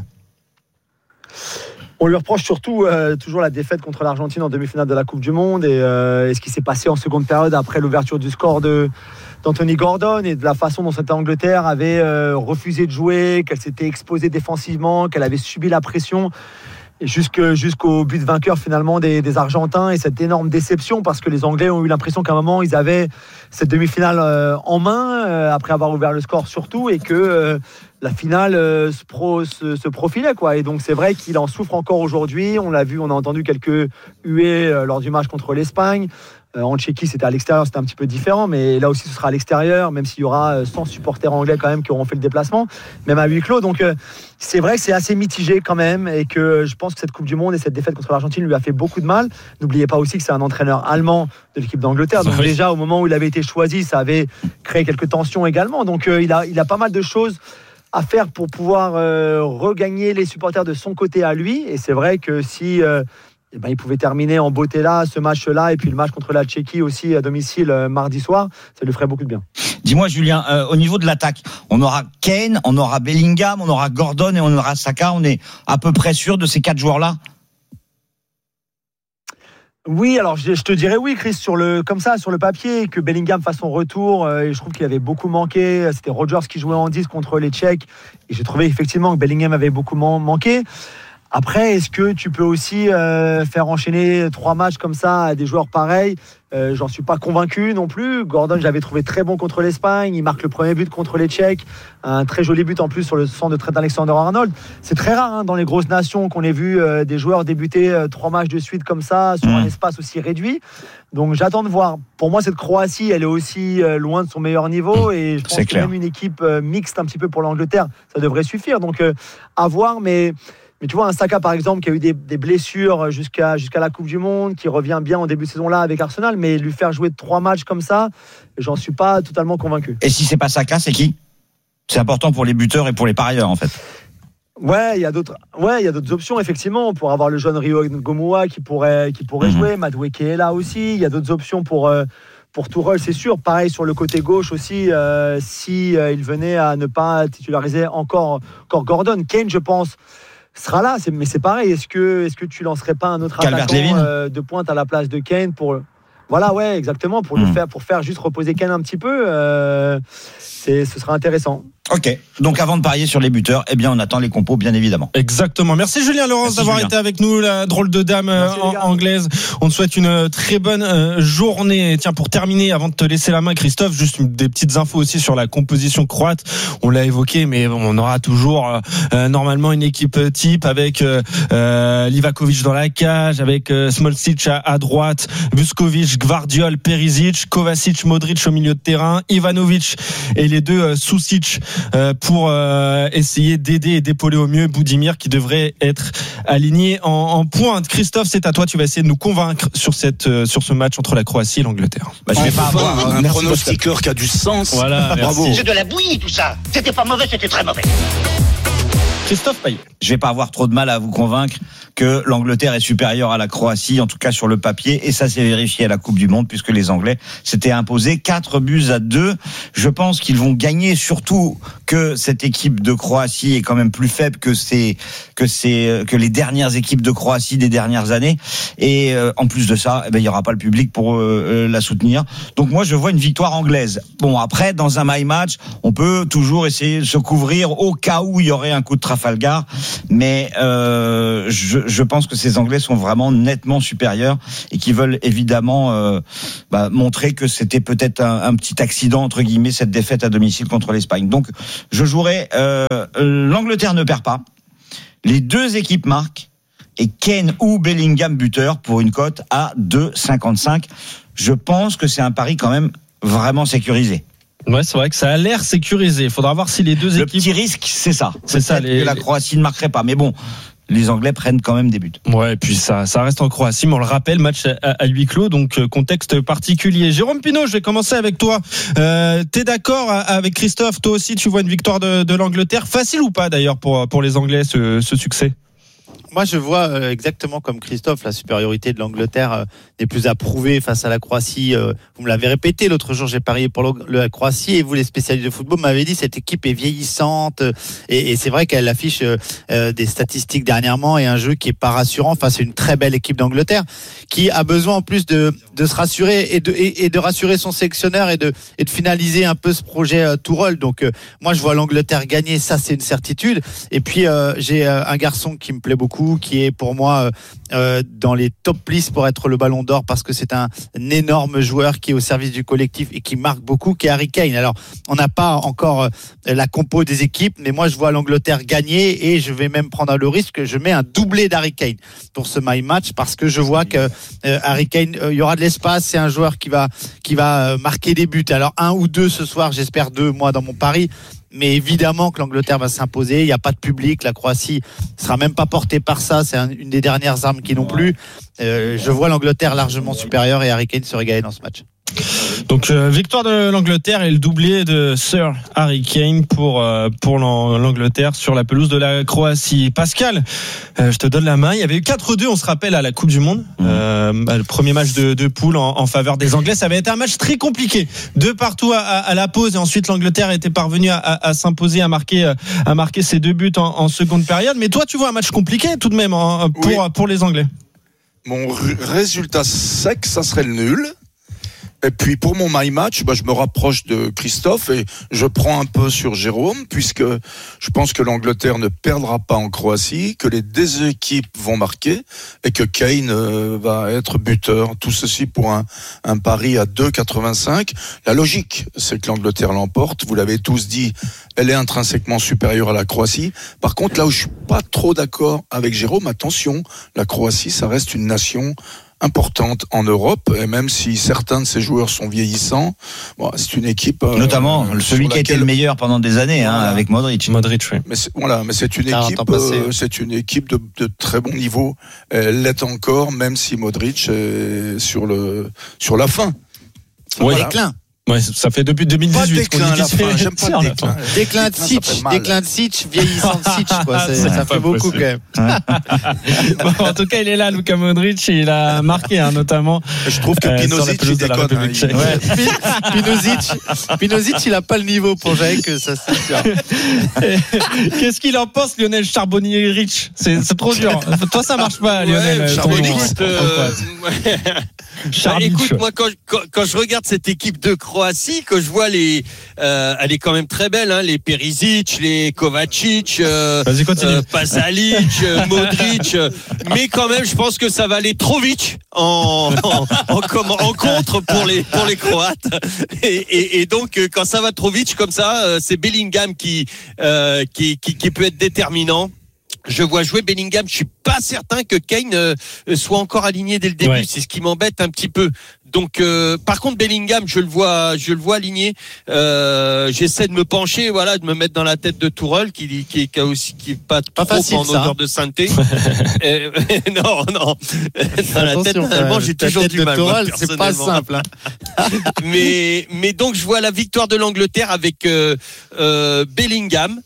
Speaker 8: On lui reproche surtout toujours la défaite contre l'Argentine en demi-finale de la Coupe du Monde et ce qui s'est passé en seconde période après l'ouverture du score d'Anthony Gordon et de la façon dont cette Angleterre avait refusé de jouer, qu'elle s'était exposée défensivement, qu'elle avait subi la pression. Et jusqu'au but vainqueur finalement des Argentins, et cette énorme déception parce que les Anglais ont eu l'impression qu'à un moment ils avaient cette demi-finale en main après avoir ouvert le score surtout, et que la finale se profilait quoi. Et donc c'est vrai qu'il en souffre encore aujourd'hui. On l'a vu, on a entendu quelques huées lors du match contre l'Espagne. En Tchéquie, c'était à l'extérieur, c'était un petit peu différent, mais là aussi ce sera à l'extérieur, même s'il y aura 100 supporters anglais quand même qui auront fait le déplacement, même à huis clos. Donc c'est vrai que c'est assez mitigé quand même, et que je pense que cette Coupe du Monde et cette défaite contre l'Argentine lui a fait beaucoup de mal. N'oubliez pas aussi que c'est un entraîneur allemand de l'équipe d'Angleterre, donc déjà au moment où il avait été choisi, ça avait créé quelques tensions également. Donc il a pas mal de choses à faire pour pouvoir regagner les supporters de son côté à lui. Et c'est vrai que si il pouvait terminer en beauté là, ce match-là, et puis le match contre la Tchéquie aussi à domicile mardi soir, ça lui ferait beaucoup de bien.
Speaker 28: Dis-moi Julien, au niveau de l'attaque, on aura Kane, on aura Bellingham, on aura Gordon et on aura Saka. On est à peu près sûr de ces 4 joueurs-là?
Speaker 8: Oui, alors je te dirais oui, Chris, sur le papier, que Bellingham fasse son retour, et je trouve qu'il avait beaucoup manqué. C'était Rodgers qui jouait en 10 contre les Tchèques, et j'ai trouvé effectivement que Bellingham avait beaucoup manqué. Après, est-ce que tu peux aussi faire enchaîner 3 matchs comme ça à des joueurs pareils? J'en suis pas convaincu non plus. Gordon, j'avais trouvé très bon contre l'Espagne. Il marque le premier but contre les Tchèques. Un très joli but en plus sur le centre de Trent Alexander-Arnold. C'est très rare dans les grosses nations qu'on ait vu des joueurs débuter 3 matchs de suite comme ça, sur un espace aussi réduit. Donc j'attends de voir. Pour moi, cette Croatie, elle est aussi loin de son meilleur niveau. Et je pense que même une équipe mixte un petit peu pour l'Angleterre, ça devrait suffire. Donc à voir, mais tu vois, un Saka par exemple qui a eu des blessures jusqu'à la Coupe du Monde, qui revient bien en début de saison là avec Arsenal, mais lui faire jouer 3 matchs comme ça, j'en suis pas totalement convaincu.
Speaker 28: Et si c'est pas Saka, c'est qui? C'est important pour les buteurs et pour les parieurs en fait.
Speaker 8: Ouais, il y a d'autres options effectivement, pour avoir le jeune Rio Gomoa qui pourrait jouer, Madueke est là aussi. Il y a d'autres options pour Tuchel, c'est sûr. Pareil sur le côté gauche aussi, si il venait à ne pas titulariser encore Gordon. Kane, je pense, sera là, mais c'est pareil. Est-ce que tu lancerais pas un autre attaquant de pointe à la place de Kane pour exactement, pour faire juste reposer Kane un petit peu, ce sera intéressant.
Speaker 28: Ok, donc avant de parier sur les buteurs, eh bien on attend les compos bien évidemment.
Speaker 19: Exactement. Merci Julien Laurence d'avoir été avec nous, la drôle de dame anglaise. On te souhaite une très bonne journée. Tiens, pour terminer, avant de te laisser la main Christophe, juste des petites infos aussi sur la composition croate. On l'a évoqué, mais on aura toujours normalement une équipe type avec Livakovic dans la cage, avec Smolcic à droite, Vuskovic, Gvardiol, Perisic, Kovacic, Modric au milieu de terrain, Ivanovic et les deux Susic pour essayer d'aider et d'épauler au mieux Budimir qui devrait être aligné en pointe. Christophe, c'est à toi, tu vas essayer de nous convaincre sur ce match entre la Croatie et l'Angleterre.
Speaker 28: Je vais pas avoir
Speaker 9: un pronostiqueur qui a du sens.
Speaker 19: Voilà,
Speaker 9: bravo.
Speaker 10: C'est de la bouillie tout ça. C'était pas mauvais, c'était très mauvais.
Speaker 19: Christophe Payet.
Speaker 28: Je vais pas avoir trop de mal à vous convaincre que l'Angleterre est supérieure à la Croatie, en tout cas sur le papier, et ça s'est vérifié à la Coupe du Monde puisque les Anglais s'étaient imposés 4-2. Je pense qu'ils vont gagner, surtout que cette équipe de Croatie est quand même plus faible que les dernières équipes de Croatie des dernières années, et en plus de ça, il y aura pas le public pour la soutenir. Donc moi je vois une victoire anglaise. Bon, après dans un my match, on peut toujours essayer de se couvrir au cas où il y aurait un coup de Trafalgar, mais je pense que ces Anglais sont vraiment nettement supérieurs et qui veulent évidemment montrer que c'était peut-être un petit accident entre guillemets cette défaite à domicile contre l'Espagne. Donc je jouerai l'Angleterre ne perd pas, les deux équipes marquent et Kane ou Bellingham buteur pour une cote à 2,55. Je pense que c'est un pari quand même vraiment sécurisé.
Speaker 19: Ouais, c'est vrai que ça a l'air sécurisé. Il faudra voir si les deux équipes.
Speaker 28: Le petit risque, c'est ça.
Speaker 19: C'est ça.
Speaker 28: Que la Croatie ne marquerait pas. Mais bon, les Anglais prennent quand même des buts.
Speaker 19: Ouais, et puis ça reste en Croatie, mais on le rappelle, match à huis clos, donc contexte particulier. Jérôme Pinault, je vais commencer avec toi. T'es d'accord avec Christophe? Toi aussi, tu vois une victoire de l'Angleterre, facile ou pas d'ailleurs pour les Anglais ce succès?
Speaker 26: Moi, je vois exactement comme Christophe, la supériorité de l'Angleterre n'est plus à prouver face à la Croatie. Vous me l'avez répété l'autre jour, j'ai parié pour la Croatie et vous, les spécialistes de football, m'avez dit cette équipe est vieillissante et c'est vrai qu'elle affiche des statistiques dernièrement et un jeu qui est pas rassurant face à une très belle équipe d'Angleterre qui a besoin en plus de se rassurer et de rassurer son sélectionneur et de finaliser un peu ce projet Tourelle. Donc moi, je vois l'Angleterre gagner, ça c'est une certitude. Et puis j'ai un garçon qui me plaît beaucoup, qui est pour moi dans les top listes pour être le Ballon d'Or parce que c'est un énorme joueur qui est au service du collectif et qui marque beaucoup, qui est Harry Kane. Alors on n'a pas encore la compo des équipes, mais moi je vois l'Angleterre gagner et je vais même prendre le risque, je mets un doublé d'Harry Kane pour ce my match parce que je vois que Harry Kane, il y aura de l'espace, c'est un joueur qui va marquer des buts. Alors 1 ou 2 ce soir, j'espère 2 moi dans mon pari. Mais évidemment que l'Angleterre va s'imposer. Il n'y a pas de public. La Croatie ne sera même pas portée par ça. C'est une des dernières armes qui n'ont plus. Je vois l'Angleterre largement supérieure et Harry Kane se régaler dans ce match.
Speaker 19: Donc victoire de l'Angleterre et le doublé de Sir Harry Kane pour l'Angleterre sur la pelouse de la Croatie. Pascal, je te donne la main. Il y avait eu 4-2, on se rappelle, à la Coupe du Monde. Le premier match de poule en faveur des Anglais. Ça avait été un match très compliqué. 2 partout à la pause et ensuite l'Angleterre était parvenue à s'imposer, à marquer ses 2 buts en seconde période. Mais toi, tu vois un match compliqué tout de même pour les Anglais.
Speaker 9: Mon résultat sec, ça serait le nul. Et puis pour mon my match, je me rapproche de Christophe et je prends un peu sur Jérôme puisque je pense que l'Angleterre ne perdra pas en Croatie, que les deux équipes vont marquer et que Kane va être buteur. Tout ceci pour un pari à 2,85. La logique, c'est que l'Angleterre l'emporte. Vous l'avez tous dit, elle est intrinsèquement supérieure à la Croatie. Par contre, là où je suis pas trop d'accord avec Jérôme, attention, la Croatie, ça reste une nation importante en Europe, et même si certains de ces joueurs sont vieillissants, c'est une équipe
Speaker 28: notamment celui qui a été le meilleur pendant des années, voilà. Avec Modric, oui.
Speaker 9: Mais c'est une équipe de très bon niveau. Elle l'est encore, même si Modric est sur la fin.
Speaker 19: Voilà. Déclin. Ouais, ça fait depuis 2018.
Speaker 9: Pas déclin à la fin, j'aime pas le déclin.
Speaker 26: Déclin de Sitch, vieillissant de Sitch, quoi. Ça fait beaucoup quand même.
Speaker 19: Bon, en tout cas, il est là, Luka Modric, il a marqué, notamment.
Speaker 9: Je trouve que Pinozic, il déconne.
Speaker 26: Pinozic, il a pas le niveau pour gérer que ça, c'est sûr.
Speaker 19: Qu'est-ce qu'il en pense, Lionel Charbonnier-Rich? C'est trop dur. Toi, ça marche pas, Lionel.
Speaker 9: Charbonnier.
Speaker 27: Écoute, moi, quand je regarde cette équipe de Croatie, que je vois elle est quand même très belle, hein, les Perisic, les Kovacic, Pasalic, Modric, mais quand même, je pense que ça va aller trop vite en contre pour les Croates. Et donc, quand ça va trop vite comme ça, c'est Bellingham qui peut être déterminant. Je vois jouer Bellingham. Je suis pas certain que Kane soit encore aligné dès le début. Ouais. C'est ce qui m'embête un petit peu. Donc, par contre, Bellingham, je le vois aligné. J'essaie de me pencher, voilà, de me mettre dans la tête de Tourelle, qui est pas trop facile, en odeur de sainteté. Non. Dans la tête, finalement, j'ai toujours du mal. Tourelle, c'est pas simple. Hein. mais donc, je vois la victoire de l'Angleterre avec Bellingham.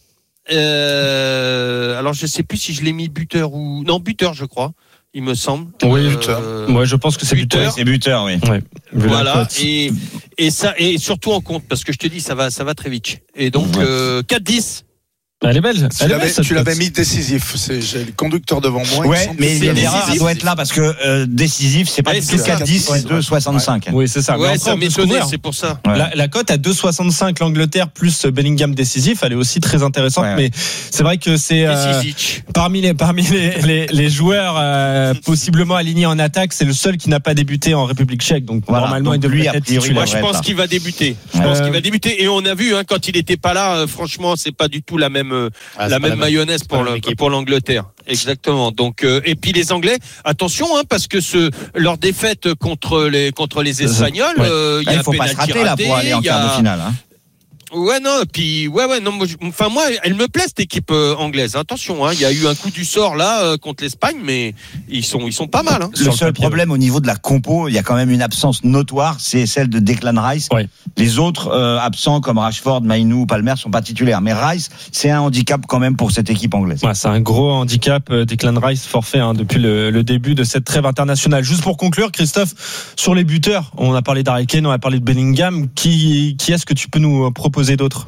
Speaker 27: Alors je sais plus si je l'ai mis buteur ou non, buteur je crois, il me semble.
Speaker 19: Oui, buteur. Moi je pense que c'est buteur.
Speaker 28: Oui, c'est buteur, oui.
Speaker 19: Ouais.
Speaker 27: Voilà, et ça, et surtout en compte, parce que je te dis ça va très vite. Et donc 4-10.
Speaker 19: Elle est belle.
Speaker 9: Tu l'avais mis décisif. J'ai le conducteur devant moi.
Speaker 28: Ouais, mais l'erreur doit être là parce que décisif, c'est pas 4-10, c'est 2,65.
Speaker 19: Oui, c'est ça.
Speaker 27: Ouais, ça m'étonne, c'est pour ça.
Speaker 19: Ouais. La cote à 2,65 l'Angleterre plus Bellingham décisif, elle est aussi très intéressante. Ouais. Mais c'est vrai que c'est parmi les joueurs possiblement alignés en attaque, c'est le seul qui n'a pas débuté en République tchèque. Donc voilà, normalement, il devrait être titulaire.
Speaker 27: Moi, je pense qu'il va débuter. Et on a vu quand il était pas là, franchement, c'est pas du tout la même mayonnaise pour l'Angleterre. Exactement. Donc et puis les Anglais, attention parce que leur défaite contre les Espagnols, il y a un
Speaker 28: faut pas se rater là pour aller en quart de finale. Hein.
Speaker 27: Ouais non, puis moi elle me plaît cette équipe anglaise. Attention, il y a eu un coup du sort là contre l'Espagne, mais ils sont pas mal. Hein.
Speaker 28: Le seul problème au niveau de la compo, il y a quand même une absence notoire, c'est celle de Declan Rice. Ouais. Les autres absents comme Rashford, Mainoo, Palmer sont pas titulaires, mais Rice, c'est un handicap quand même pour cette équipe anglaise.
Speaker 19: Ouais, c'est un gros handicap. Declan Rice forfait depuis le début de cette trêve internationale. Juste pour conclure, Christophe, sur les buteurs, on a parlé d'Harry Kane, on a parlé de Bellingham. Qui est-ce que tu peux nous proposer d'autres?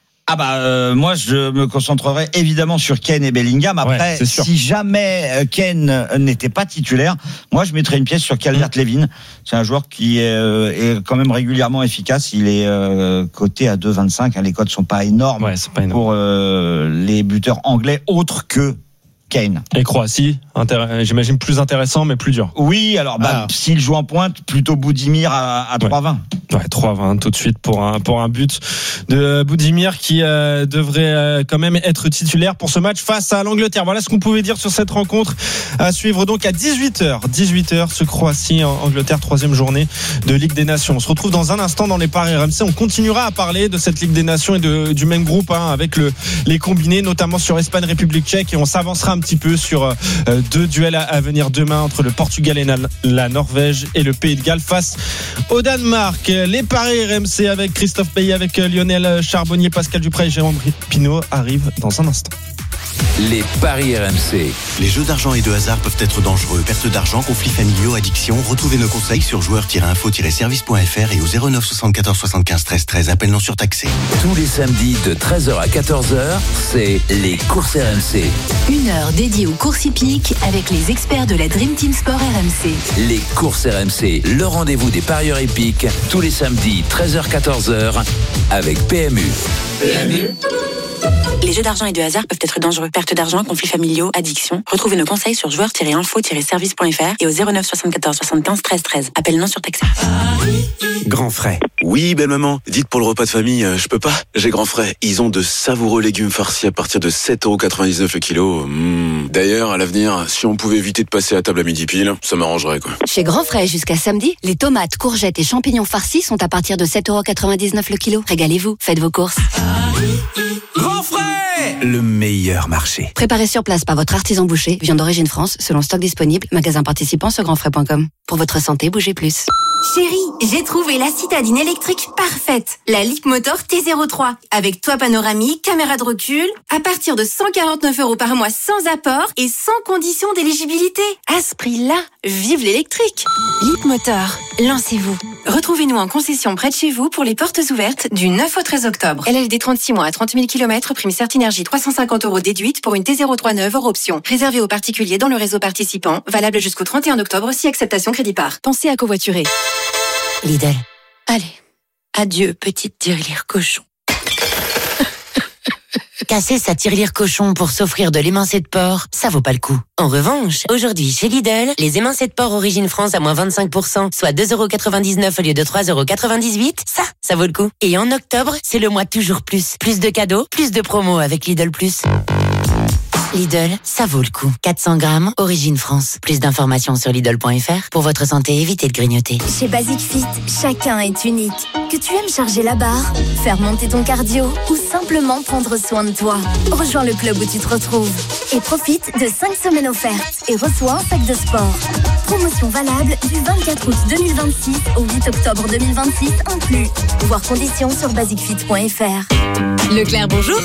Speaker 28: Moi je me concentrerai évidemment sur Kane et Bellingham. Après, si jamais Kane n'était pas titulaire, moi je mettrais une pièce sur Calvert-Lewin. C'est un joueur qui est quand même régulièrement efficace. Il est coté à 2,25. Les cotes sont pas énormes, pour les buteurs anglais autres que Kane.
Speaker 19: Et Croatie, j'imagine plus intéressant mais plus dur.
Speaker 28: Oui, alors s'il joue en pointe, plutôt Boudimir à 3,20.
Speaker 19: Ouais, 3,20 tout de suite pour un but de Boudimir qui devrait quand même être titulaire pour ce match face à l'Angleterre. Voilà ce qu'on pouvait dire sur cette rencontre à suivre donc à 18h ce Croatie-Angleterre, 3e journée de Ligue des Nations. On se retrouve dans un instant dans les paris RMC. On continuera à parler de cette Ligue des Nations et du même groupe avec les combinés, notamment sur Espagne-République tchèque, et on s'avancera un petit peu sur 2 duels à venir demain entre le Portugal et la Norvège et le Pays de Galles face au Danemark. Les paris RMC avec Christophe Payet, avec Lionel Charbonnier, Pascal Dupré et Jérôme Pinault arrivent dans un instant.
Speaker 4: Les paris RMC. Les jeux d'argent et de hasard peuvent être dangereux. Perte d'argent, conflits familiaux, addiction. Retrouvez nos conseils sur joueurs-info-service.fr et au 09 74 75 13 13. Appel non surtaxé. Tous les samedis de 13h à 14h, c'est les courses RMC.
Speaker 2: Une heure dédiée aux courses hippiques avec les experts de la Dream Team Sport RMC.
Speaker 4: Les courses RMC, le rendez-vous des parieurs hippiques, tous les samedis 13h-14h avec PMU.
Speaker 11: Les jeux d'argent et de hasard peuvent être dangereux. Perte d'argent, conflits familiaux, addiction. Retrouvez nos conseils sur joueurs-info-service.fr et au 09 74 75 13 13. Appel non surtaxé.
Speaker 13: Grand Frais. Oui, belle maman. Dites pour le repas de famille, je peux pas. J'ai Grand Frais. Ils ont de savoureux légumes farcis à partir de 7,99€ le kilo. D'ailleurs, à l'avenir, si on pouvait éviter de passer à table à midi pile, ça m'arrangerait, quoi.
Speaker 11: Chez Grand Frais, jusqu'à samedi, les tomates, courgettes et champignons farcis sont à partir de 7,99€ le kilo. Régalez-vous, faites vos courses.
Speaker 4: Grand Frais, le meilleur marché.
Speaker 11: Préparé sur place par votre artisan boucher, viande d'origine France, selon stock disponible, magasin participant sur grandfrais.com. Pour votre santé, bougez plus.
Speaker 14: Chérie, j'ai trouvé la citadine électrique
Speaker 6: électrique parfaite. La Leapmotor T03. Avec toit panoramique, caméra de recul. À partir de 149 € par mois sans apport et sans condition d'éligibilité. À ce prix-là, vive l'électrique. Leapmotor, lancez-vous. Retrouvez-nous en concession près de chez vous pour les portes ouvertes du 9 au 13 octobre. LLD 36 mois à 30 000 km, prime Certinergie 350 € déduite pour une T03 neuve hors option. Réservé aux particuliers dans le réseau participant. Valable jusqu'au 31 octobre si acceptation crédit par.
Speaker 2: Pensez à covoiturer.
Speaker 6: Lidl. Allez. Adieu, petite tirelire cochon.
Speaker 14: Casser sa tirelire cochon pour s'offrir de l'émincé de porc, ça vaut pas le coup. En revanche, aujourd'hui chez Lidl, les émincés de porc Origine France à moins 25%, soit 2,99 € au lieu de 3,98 €, ça vaut le coup. Et en octobre, c'est le mois toujours plus. Plus de cadeaux, plus de promos avec Lidl+. Lidl, ça vaut le coup. 400 grammes, Origine France. Plus d'informations sur Lidl.fr. Pour votre santé, évitez de grignoter.
Speaker 2: Chez Basic Fit, chacun est unique. Que tu aimes charger la barre, faire monter ton cardio ou simplement prendre soin de toi. Rejoins le club où tu te retrouves. Et profite de 5 semaines offertes et reçois un sac de sport. Promotion valable du 24 août 2026 au 8 octobre 2026 inclus. Voir conditions sur basicfit.fr.
Speaker 15: Leclerc, bonjour.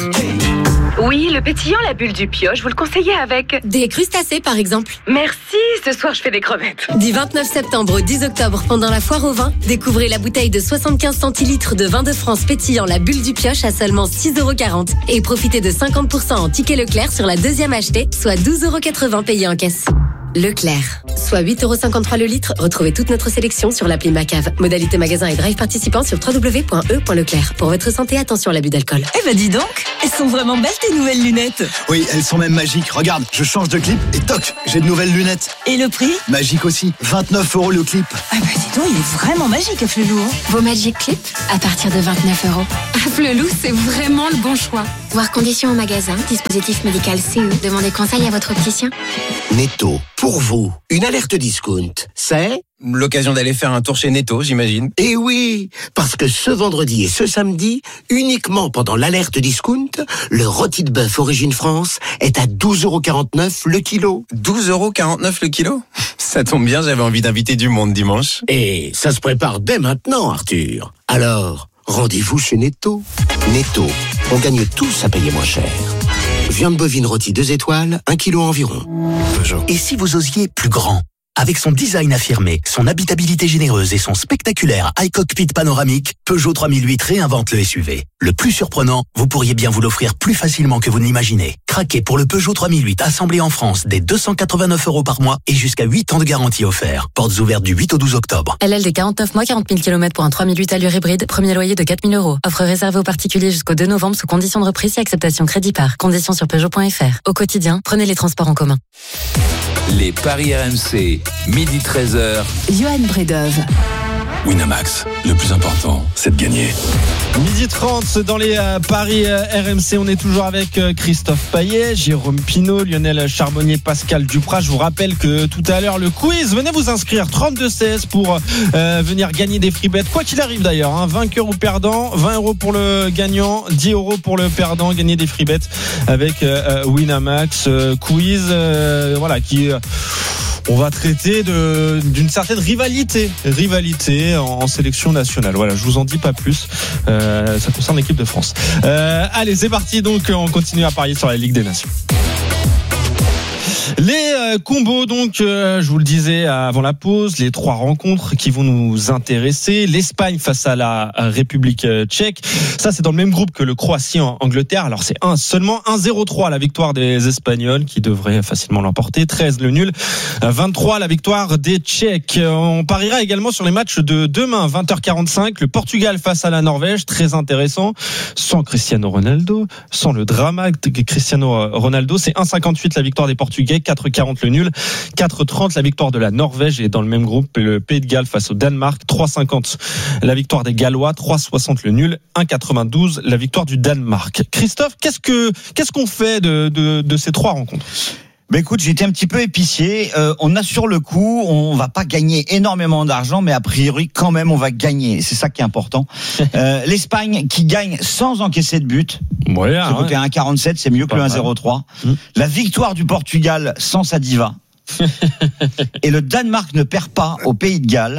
Speaker 15: Oui, le pétillant, la bulle du pioche, vous le conseillez avec des crustacés, par exemple. Merci, ce soir je fais des crevettes. Du 29 septembre au 10 octobre, pendant la foire au vin, découvrez la bouteille de 75 centilitres de vin de France pétillant la bulle du pioche à seulement 6,40 € et profitez de 50% en ticket Leclerc sur la deuxième achetée, soit 12,80 € payés en caisse. Leclerc, soit 8,53 € le litre. Retrouvez toute notre sélection sur l'appli Macave. Modalité magasin et drive participant sur www.e.leclerc. Pour votre santé, attention à l'abus d'alcool.
Speaker 12: Eh ben dis donc, elles sont vraiment belles tes nouvelles lunettes.
Speaker 16: Oui, elles sont même magiques. Regarde, je change de clip et toc, j'ai de nouvelles lunettes.
Speaker 12: Et le prix ?
Speaker 16: Magique aussi, 29 € le clip.
Speaker 12: Ah bah dis donc, il est vraiment magique à Flelou.
Speaker 15: Vos Magic Clips à partir de 29 €. À Flelou, c'est vraiment le bon choix. Voir conditions au magasin, dispositif médical CE. Demandez conseil à votre opticien.
Speaker 17: Netto, pour vous, une alerte discount, c'est
Speaker 20: l'occasion d'aller faire un tour chez Netto, j'imagine.
Speaker 17: Eh oui, parce que ce vendredi et ce samedi, uniquement pendant l'alerte discount, le rôti de bœuf Origine France est à 12,49 € le kilo.
Speaker 20: 12,49 € le kilo ? Ça tombe bien, j'avais envie d'inviter du monde dimanche.
Speaker 17: Et ça se prépare dès maintenant, Arthur. Alors, rendez-vous chez Netto. Netto, on gagne tous à payer moins cher. Viande bovine rôtie 2 étoiles, 1 kg environ.
Speaker 22: Peugeot. Et si vous osiez plus grand ? Avec son design affirmé, son habitabilité généreuse et son spectaculaire high cockpit panoramique, Peugeot 3008 réinvente le SUV. Le plus surprenant, vous pourriez bien vous l'offrir plus facilement que vous ne l'imaginez. Craquez pour le Peugeot 3008 assemblé en France dès 289 € par mois et jusqu'à 8 ans de garantie offert. Portes ouvertes du 8 au 12 octobre.
Speaker 15: LLD 49 mois, 40 000 km pour un 3008 allure hybride, premier loyer de 4 000 €. Offre réservée aux particuliers jusqu'au 2 novembre sous conditions de reprise et acceptation crédit par. Conditions sur Peugeot.fr. Au quotidien, prenez les transports en commun.
Speaker 7: Les paris RMC, midi 13h.
Speaker 2: Johan Bredov.
Speaker 23: Winamax, le plus important, c'est de gagner.
Speaker 19: Midi 30 dans les paris RMC, on est toujours avec Christophe Payet, Jérôme Pinault, Lionel Charbonnier, Pascal Duprat. Je vous rappelle que tout à l'heure le quiz, venez vous inscrire 32-16 pour venir gagner des free bets, quoi qu'il arrive d'ailleurs, hein, vainqueur ou perdant, 20 € pour le gagnant, 10 € pour le perdant, gagner des free bets avec Winamax, quiz voilà qui on va traiter d'une certaine rivalité en sélection nationale. Voilà, je vous en dis pas plus. Ça concerne l'équipe de France. Allez, c'est parti. Donc, on continue à parier sur la Ligue des Nations. Les combos, donc, je vous le disais avant la pause, les 3 rencontres qui vont nous intéresser. L'Espagne face à la République tchèque. Ça, c'est dans le même groupe que le Croatie-Angleterre. Alors, c'est seulement 1-0-3 la victoire des Espagnols qui devraient facilement l'emporter. 13 le nul. 23 la victoire des Tchèques. On pariera également sur les matchs de demain, 20h45. Le Portugal face à la Norvège. Très intéressant. Sans Cristiano Ronaldo. Sans le drama de Cristiano Ronaldo. C'est 1,58 la victoire des Portugais. 4,40 le nul, 4,30 la victoire de la Norvège, et dans le même groupe le Pays de Galles face au Danemark, 3,50 la victoire des Gallois, 3,60 le nul, 1,92 la victoire du Danemark. Christophe, qu'est-ce qu'on fait de ces 3 rencontres ?
Speaker 28: Ben écoute, j'étais un petit peu épicier. On a sur le coup, on va pas gagner énormément d'argent, mais a priori quand même on va gagner. C'est ça qui est important. L'Espagne qui gagne sans encaisser de but.
Speaker 19: Ouais,
Speaker 28: ce côté 1,47, c'est mieux que le 1,03. La victoire du Portugal sans sa diva. Et le Danemark ne perd pas au Pays de Galles.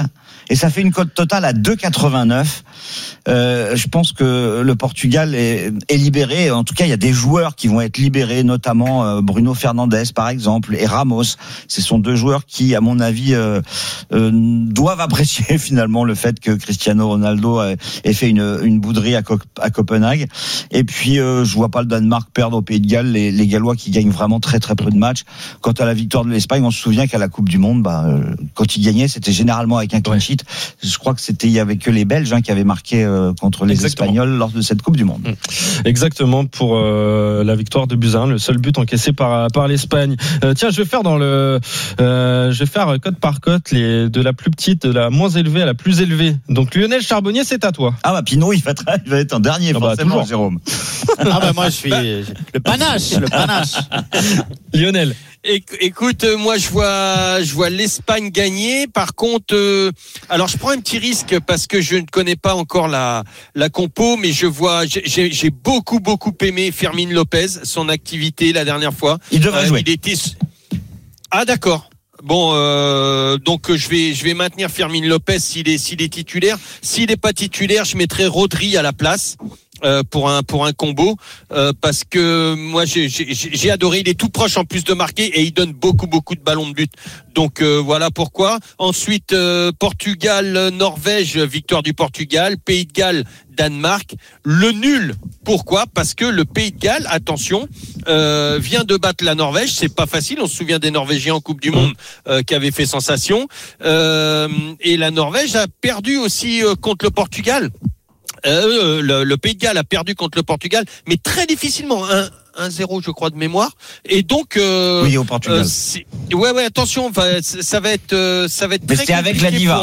Speaker 28: et ça fait une cote totale à 2,89. Je pense que le Portugal est libéré. En tout cas, il y a des joueurs qui vont être libérés, notamment Bruno Fernandes, par exemple, et Ramos. Ce sont deux joueurs qui, à mon avis, doivent apprécier finalement le fait que Cristiano Ronaldo ait fait une bouderie à Copenhague. Et puis, je vois pas le Danemark perdre au Pays de Galles. Les Gallois qui gagnent vraiment très très peu de matchs. Quant à la victoire de l'Espagne, on se souvient qu'à la Coupe du Monde, quand ils gagnaient, c'était généralement avec un clean sheet. Je crois que il y avait que les Belges qui avaient marqué contre les Espagnols lors de cette Coupe du Monde.
Speaker 19: Exactement, pour la victoire de Buzyn, le seul but encaissé par l'Espagne. Tiens, je vais faire cote par cote de la plus petite, de la moins élevée à la plus élevée. Donc Lionel Charbonnier, c'est à toi.
Speaker 28: Ah Pinot, il va être en dernier, forcément, Jérôme.
Speaker 26: Moi je suis le panache.
Speaker 19: Lionel.
Speaker 27: Écoute, moi je vois l'Espagne gagner. Par contre, alors je prends un petit risque parce que je ne connais pas encore la compo, mais j'ai beaucoup aimé Fermín López, son activité la dernière fois.
Speaker 28: Il devrait jouer.
Speaker 27: Ah d'accord. Bon, donc je vais maintenir Fermín López s'il est titulaire. S'il n'est pas titulaire, je mettrai Rodri à la place. Pour un combo, parce que moi j'ai adoré, il est tout proche en plus de marquer et il donne beaucoup de ballons de but. Donc voilà pourquoi. Ensuite Portugal, Norvège, victoire du Portugal. Pays de Galles, Danemark, le nul. Pourquoi ? Parce que le Pays de Galles, attention, vient de battre la Norvège. C'est pas facile. On se souvient des Norvégiens en Coupe du Monde qui avaient fait sensation. Et la Norvège a perdu aussi contre le Portugal. Le Pays de Galles a perdu contre le Portugal, mais très difficilement, 1-0 je crois de mémoire. Et donc
Speaker 28: oui, au Portugal.
Speaker 27: Ouais, attention, ça va être
Speaker 28: mais
Speaker 27: très
Speaker 28: c'est avec la diva.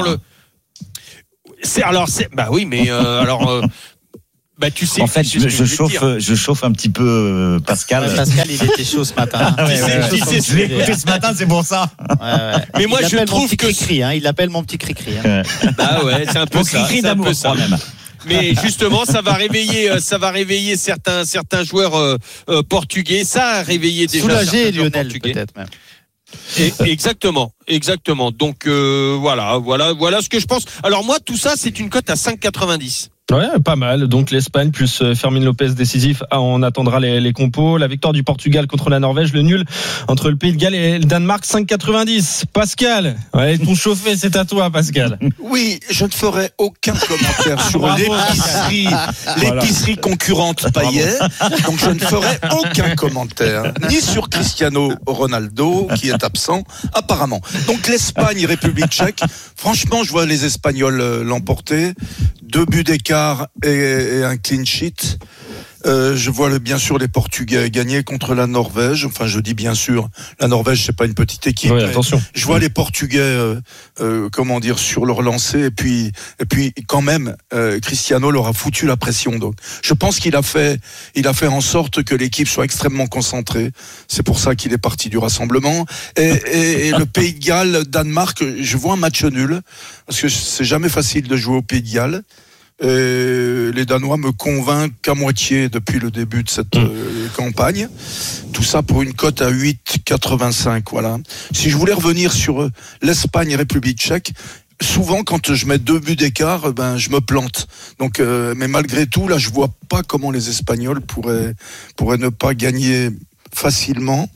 Speaker 27: Tu sais.
Speaker 28: En fait, je chauffe un petit peu Pascal.
Speaker 26: Pascal, il était chaud ce matin.
Speaker 28: Je l'ai écouté ce matin, c'est pour ça.
Speaker 27: Mais moi, je trouve que
Speaker 26: il l'appelle mon petit cri-cri.
Speaker 27: C'est un peu ça.
Speaker 28: Cri-cri d'amour, quand même.
Speaker 27: Mais justement, ça va réveiller certains joueurs portugais. Ça a réveillé déjà
Speaker 26: soulagé Lionel peut-être même.
Speaker 27: Exactement. Donc voilà ce que je pense. Alors moi, tout ça, c'est une cote à 5,90.
Speaker 19: Ouais, pas mal. Donc l'Espagne plus Fermín López décisif. On attendra les compos. La victoire du Portugal contre la Norvège, le nul entre le Pays de Galles et le Danemark, 5,90. Pascal, ton chauffé, c'est à toi, Pascal.
Speaker 9: Oui, je ne ferai aucun commentaire sur l'épicerie concurrente Payet. Donc je ne ferai aucun commentaire ni sur Cristiano Ronaldo qui est absent apparemment. Donc l'Espagne, République tchèque. Franchement, je vois les Espagnols l'emporter. 2 buts d'écart et un clean sheet. Je vois bien sûr les Portugais gagner contre la Norvège. Enfin, je dis bien sûr, la Norvège c'est pas une petite équipe.
Speaker 19: Oui, attention.
Speaker 9: Je vois les Portugais, sur leur lancée. Et puis quand même, Cristiano leur a foutu la pression. Donc, je pense qu'il a fait en sorte que l'équipe soit extrêmement concentrée. C'est pour ça qu'il est parti du rassemblement. Et le Pays de Galles, Danemark, je vois un match nul parce que c'est jamais facile de jouer au Pays de Galles. Et les Danois me convainquent qu'à moitié depuis le début de cette campagne. Tout ça pour une cote à 8,85. Voilà. Si je voulais revenir sur l'Espagne et République tchèque, souvent quand je mets 2 buts d'écart, je me plante. Donc, mais malgré tout, là, je vois pas comment les Espagnols pourraient ne pas gagner facilement.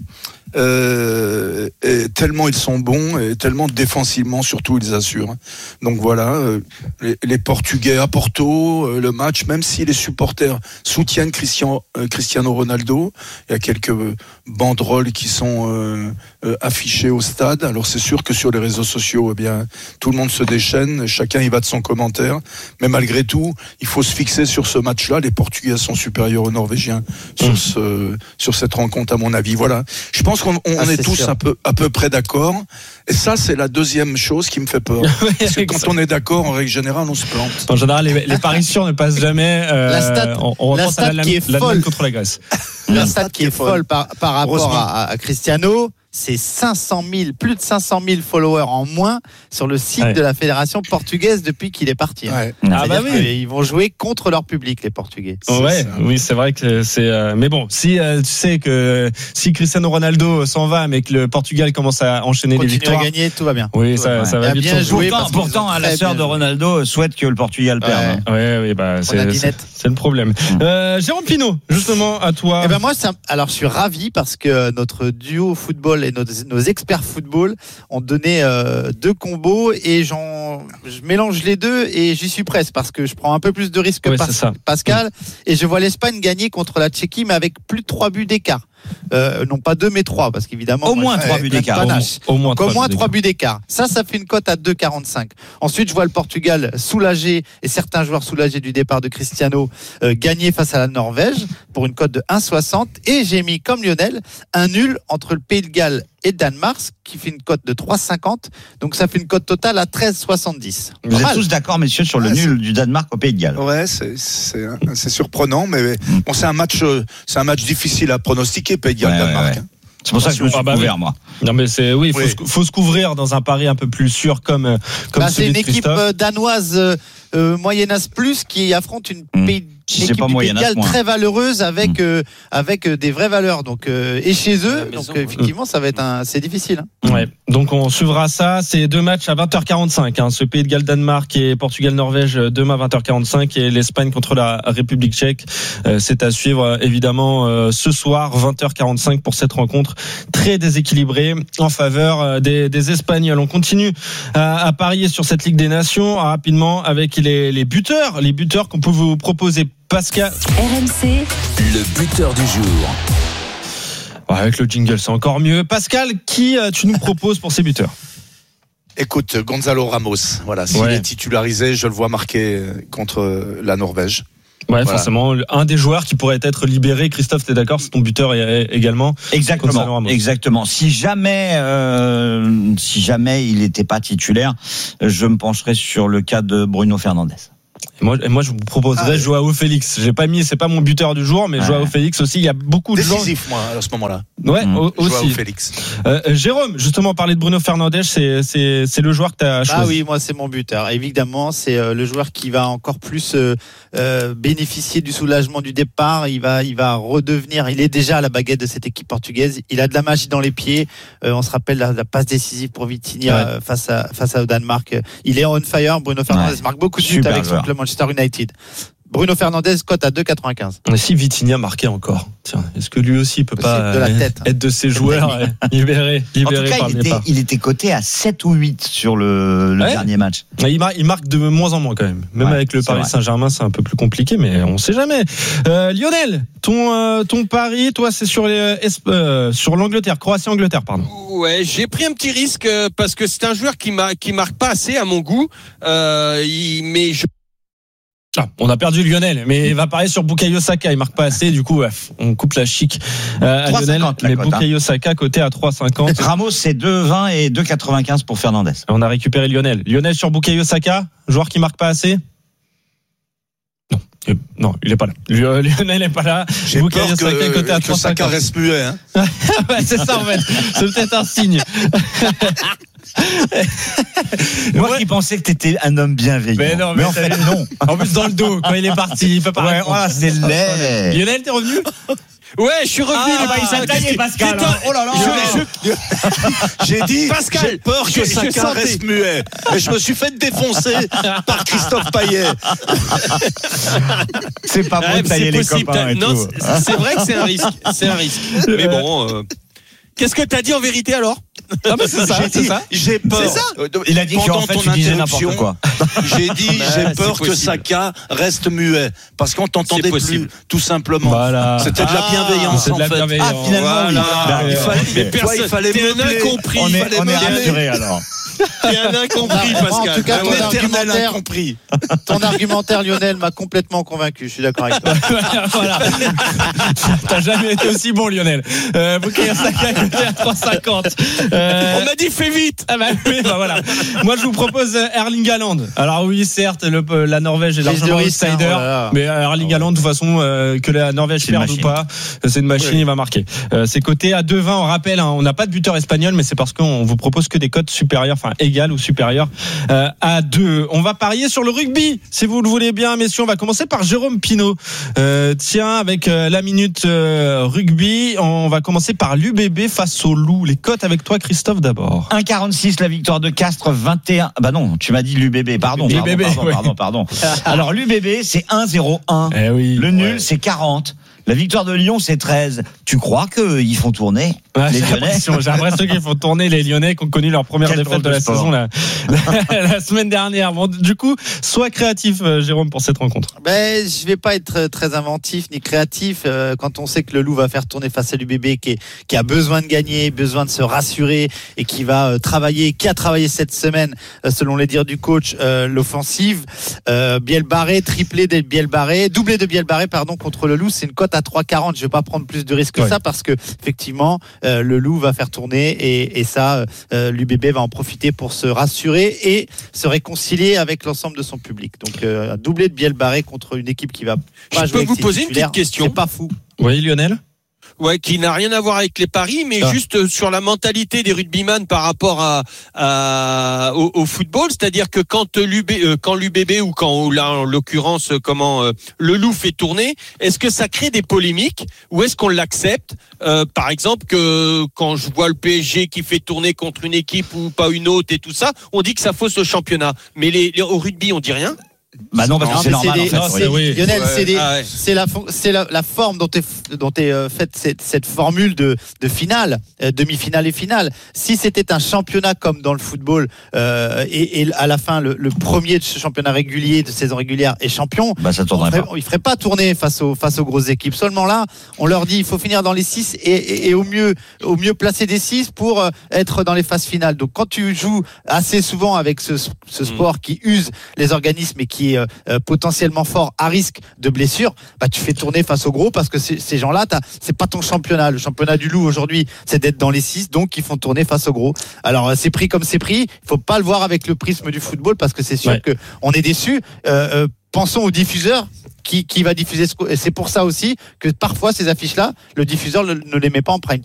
Speaker 9: Et tellement ils sont bons et tellement défensivement surtout ils assurent. Donc voilà, les Portugais à Porto, le match, même si les supporters soutiennent Cristiano Ronaldo, il y a quelques banderoles qui sont affichées au stade. Alors c'est sûr que sur les réseaux sociaux, tout le monde se déchaîne, chacun y va de son commentaire, mais malgré tout il faut se fixer sur ce match-là. Les Portugais sont supérieurs aux Norvégiens sur cette rencontre à mon avis. Voilà, je pense qu'on est tous à peu près d'accord. Et ça, c'est la deuxième chose qui me fait peur. Parce que quand on est d'accord, en règle générale, on se plante.
Speaker 19: En général, les paritions ne passent jamais.
Speaker 26: La stat qui est folle
Speaker 19: contre la Grèce.
Speaker 26: La stat qui est folle par rapport à Cristiano, c'est 500 000, plus de 500 000 followers en moins sur le site de la fédération portugaise depuis qu'il est parti.
Speaker 9: Ouais.
Speaker 26: Ils vont jouer contre leur public, les Portugais.
Speaker 19: Oui, c'est vrai que c'est. Mais bon, si tu sais que si Cristiano Ronaldo s'en va, mais que le Portugal commence à enchaîner les victoires,
Speaker 26: à gagner, tout va bien.
Speaker 19: Oui, ça va vite.
Speaker 26: Bien joué.
Speaker 28: Pourtant, la sœur de Ronaldo souhaite que le Portugal perde.
Speaker 19: Oui, c'est le problème. Jérôme Pinault, justement, à toi.
Speaker 26: Eh ben moi, alors je suis ravi parce que notre duo football et nos experts football ont donné 2 combos et je mélange les deux et j'y suis presque parce que je prends un peu plus de risques que Pascal et je vois l'Espagne gagner contre la Tchéquie mais avec plus de 3 buts d'écart. Non pas 2 mais 3 parce qu'évidemment
Speaker 28: au moins 3 buts d'écart.
Speaker 19: Au moins
Speaker 26: 3 buts d'écart. Ça fait une cote à 2,45. Ensuite je vois le Portugal soulagé et certains joueurs soulagés du départ de Cristiano gagner face à la Norvège pour une cote de 1,60 et j'ai mis comme Lionel un nul entre le Pays de Galles et Danemark qui fait une cote de 3,50 donc ça fait une cote totale à 13,70.
Speaker 28: Vous êtes tous d'accord messieurs sur le nul du Danemark au Pays de Galles?
Speaker 9: Ouais, c'est surprenant mais bon c'est un match difficile à pronostiquer Pays de Galles Danemark.
Speaker 28: Ouais. C'est pour ça que je me suis couvert, moi.
Speaker 19: Non, mais faut se couvrir dans un pari un peu plus sûr comme
Speaker 26: c'est une équipe danoise Moyennas Plus qui affronte une équipe Pays très valeureuse avec des vraies valeurs donc et chez eux effectivement ça va être c'est difficile.
Speaker 19: Ouais. Donc on suivra ça, c'est 2 matchs à 20h45 ce Pays de Galles Danemark et Portugal Norvège demain 20h45 et l'Espagne contre la République tchèque c'est à suivre évidemment ce soir 20h45 pour cette rencontre très déséquilibrée en faveur des Espagnols. On continue à parier sur cette Ligue des Nations rapidement avec les buteurs qu'on peut vous proposer. Pascal.
Speaker 2: RMC.
Speaker 7: Le buteur du jour.
Speaker 19: Avec le jingle, c'est encore mieux. Pascal, qui tu nous proposes pour ces buteurs?
Speaker 9: Écoute, Gonzalo Ramos. Voilà, s'il est titularisé, je le vois marquer contre la Norvège.
Speaker 19: Ouais, forcément, un des joueurs qui pourrait être libéré. Christophe, t'es d'accord? C'est ton buteur également.
Speaker 28: Exactement. Si jamais il n'était pas titulaire, je me pencherais sur le cas de Bruno Fernandes.
Speaker 19: Moi, je vous proposerais Joao Félix. C'est pas mon buteur du jour, mais Joao Félix aussi. Il y a beaucoup de gens.
Speaker 9: Décisif, moi, à ce moment-là.
Speaker 19: Ouais, aussi.
Speaker 9: Joao Félix.
Speaker 19: Jérôme, justement, parler de Bruno Fernandes, c'est le joueur que tu as choisi.
Speaker 26: Ah oui, moi, c'est mon buteur. Évidemment, c'est le joueur qui va encore plus bénéficier du soulagement du départ. Il va redevenir. Il est déjà à la baguette de cette équipe portugaise. Il a de la magie dans les pieds. On se rappelle la passe décisive pour Vitinha face au Danemark. Il est on fire. Bruno Fernandes marque beaucoup de buts avec son club Manchester United. Bruno Fernandes cote à 2,95.
Speaker 19: Si Vitinha marquait encore, tiens, est-ce que lui aussi peut pas être de ces joueurs libérés
Speaker 28: en tout cas,
Speaker 19: par le départ?
Speaker 28: Il était coté à 7 ou 8 sur le dernier match.
Speaker 19: Il marque de moins en moins quand même. Même avec le Paris Saint-Germain, c'est un peu plus compliqué, mais on sait jamais. Lionel, ton pari, toi, c'est sur l'Angleterre, Croatie-Angleterre, pardon.
Speaker 27: Ouais, j'ai pris un petit risque parce que c'est un joueur qui marque pas assez à mon goût.
Speaker 19: On a perdu Lionel, mais il va parier sur Bukayo Saka. Il marque pas assez, du coup, on coupe la chic à Lionel. Mais Bukayo Saka coté à 3,50.
Speaker 28: Ramos, c'est 2,20 et 2,95 pour Fernandes.
Speaker 19: On a récupéré Lionel. Lionel sur Bukayo Saka, joueur qui marque pas assez. Non, il est pas là. Lionel n'est pas là.
Speaker 9: J'ai peur que Saka reste muet. Hein.
Speaker 19: C'est ça en fait. C'est peut-être un signe.
Speaker 28: Moi qui pensais que t'étais un homme bienveillant. Mais en fait non.
Speaker 19: En plus dans le dos quand il est parti, il peut pas.
Speaker 28: Ouais, voilà, c'est laid.
Speaker 19: Lionel, t'es revenu?
Speaker 27: Ouais, je suis revenu.
Speaker 28: Il s'est taillé, Pascal.
Speaker 9: Oh là là. J'ai dit, Pascal, j'ai peur que Saka reste muet. Mais je me suis fait défoncer par Christophe Payet.
Speaker 28: C'est pas bon de tailler les copains et tout.
Speaker 27: C'est vrai que c'est un risque. Mais bon. Qu'est-ce que t'as dit en vérité alors?
Speaker 19: Ah bah c'est ça.
Speaker 9: J'ai peur.
Speaker 28: Il a dit qu'en fait tu disais n'importe quoi.
Speaker 9: J'ai dit j'ai peur que Saka reste muet parce qu'on t'entendait plus, tout simplement.
Speaker 19: Voilà.
Speaker 9: C'était de la bienveillance en fait.
Speaker 28: Ah finalement
Speaker 9: il fallait
Speaker 27: t'es un incompris.
Speaker 28: On est rassuré alors.
Speaker 27: T'es un incompris, Pascal.
Speaker 26: En tout cas, ton argumentaire, Lionel, m'a complètement convaincu. Je suis d'accord avec toi.
Speaker 19: Voilà. T'as jamais été aussi bon, Lionel. Bukayo Saka à 3,50.
Speaker 27: On m'a dit fais vite.
Speaker 19: Ah bah oui, bah voilà. Moi, je vous propose Erling Haaland. Alors oui, certes, la Norvège est largement outsider, mais Erling Haaland, de toute façon, que la Norvège perde ou pas, c'est une machine, il va marquer. C'est coté à 2,20. On rappelle, on n'a pas de buteur espagnol, mais c'est parce qu'on vous propose que des cotes supérieures, enfin égales ou supérieures à 2. On va parier sur le rugby, si vous le voulez bien, messieurs. On va commencer par Jérôme Pinault. Tiens, avec la minute rugby, on va commencer par l'UBB face au Loup. Les cotes avec toi, Christophe, d'abord.
Speaker 28: 1,46 la victoire de Castres, 21. Bah non, tu m'as dit l'UBB, pardon. Alors l'UBB, c'est 1,01.
Speaker 19: Eh oui.
Speaker 28: Le nul, c'est 40. La victoire de Lyon, c'est 13. Tu crois qu'ils font tourner les Lyonnais?
Speaker 19: J'ai l'impression qu'ils font tourner les Lyonnais qui ont connu leur première défaite de la saison la semaine dernière. Bon, du coup, sois créatif, Jérôme, pour cette rencontre.
Speaker 26: Je vais pas être très inventif ni créatif quand on sait que le Loup va faire tourner face à l'UBB qui a besoin de gagner, besoin de se rassurer et qui va travailler, qui a travaillé cette semaine, selon les dires du coach, l'offensive. Bielbarré, triplé de Bielbarré, doublé de Bielbarré, contre le Loup, c'est une cote à 3,40. Je vais pas prendre plus de risques que ça parce que effectivement le Loup va faire tourner et ça l'UBB va en profiter pour se rassurer et se réconcilier avec l'ensemble de son public. Donc un doublé de Bielbarré contre une équipe qui va pas jouer.
Speaker 27: Je peux vous poser une petite question?
Speaker 26: C'est pas fou.
Speaker 19: Oui, Lionel.
Speaker 27: Ouais, qui n'a rien à voir avec les paris, mais juste sur la mentalité des rugbyman par rapport au football, c'est-à-dire que quand l'UBB ou quand là en l'occurrence le Loup fait tourner, est-ce que ça crée des polémiques ou est-ce qu'on l'accepte? Par exemple que quand je vois le PSG qui fait tourner contre une équipe ou pas une autre et tout ça, on dit que ça fausse le championnat, mais au rugby on dit rien.
Speaker 28: Bah non, parce que c'est normal.
Speaker 26: Lionel, c'est la forme dont est faite cette formule de finale, demi-finale et finale. Si c'était un championnat comme dans le football et à la fin le premier de ce championnat régulier de saison régulière est champion,
Speaker 28: ça tournerait pas.
Speaker 26: Il ferait pas tourner face aux grosses équipes. Seulement là, on leur dit il faut finir dans les 6 et au mieux placer des 6 pour être dans les phases finales. Donc quand tu joues assez souvent avec ce sport qui use les organismes et qui est potentiellement fort à risque de blessure, tu fais tourner face aux gros parce que ces gens-là, c'est pas ton championnat. Le championnat du Loup aujourd'hui, c'est d'être dans les 6, donc ils font tourner face aux gros. Alors c'est pris comme c'est pris, il faut pas le voir avec le prisme du football parce que c'est sûr que on est déçu. Pensons au diffuseur qui va diffuser. C'est pour ça aussi que parfois ces affiches-là, le diffuseur ne les met pas en prime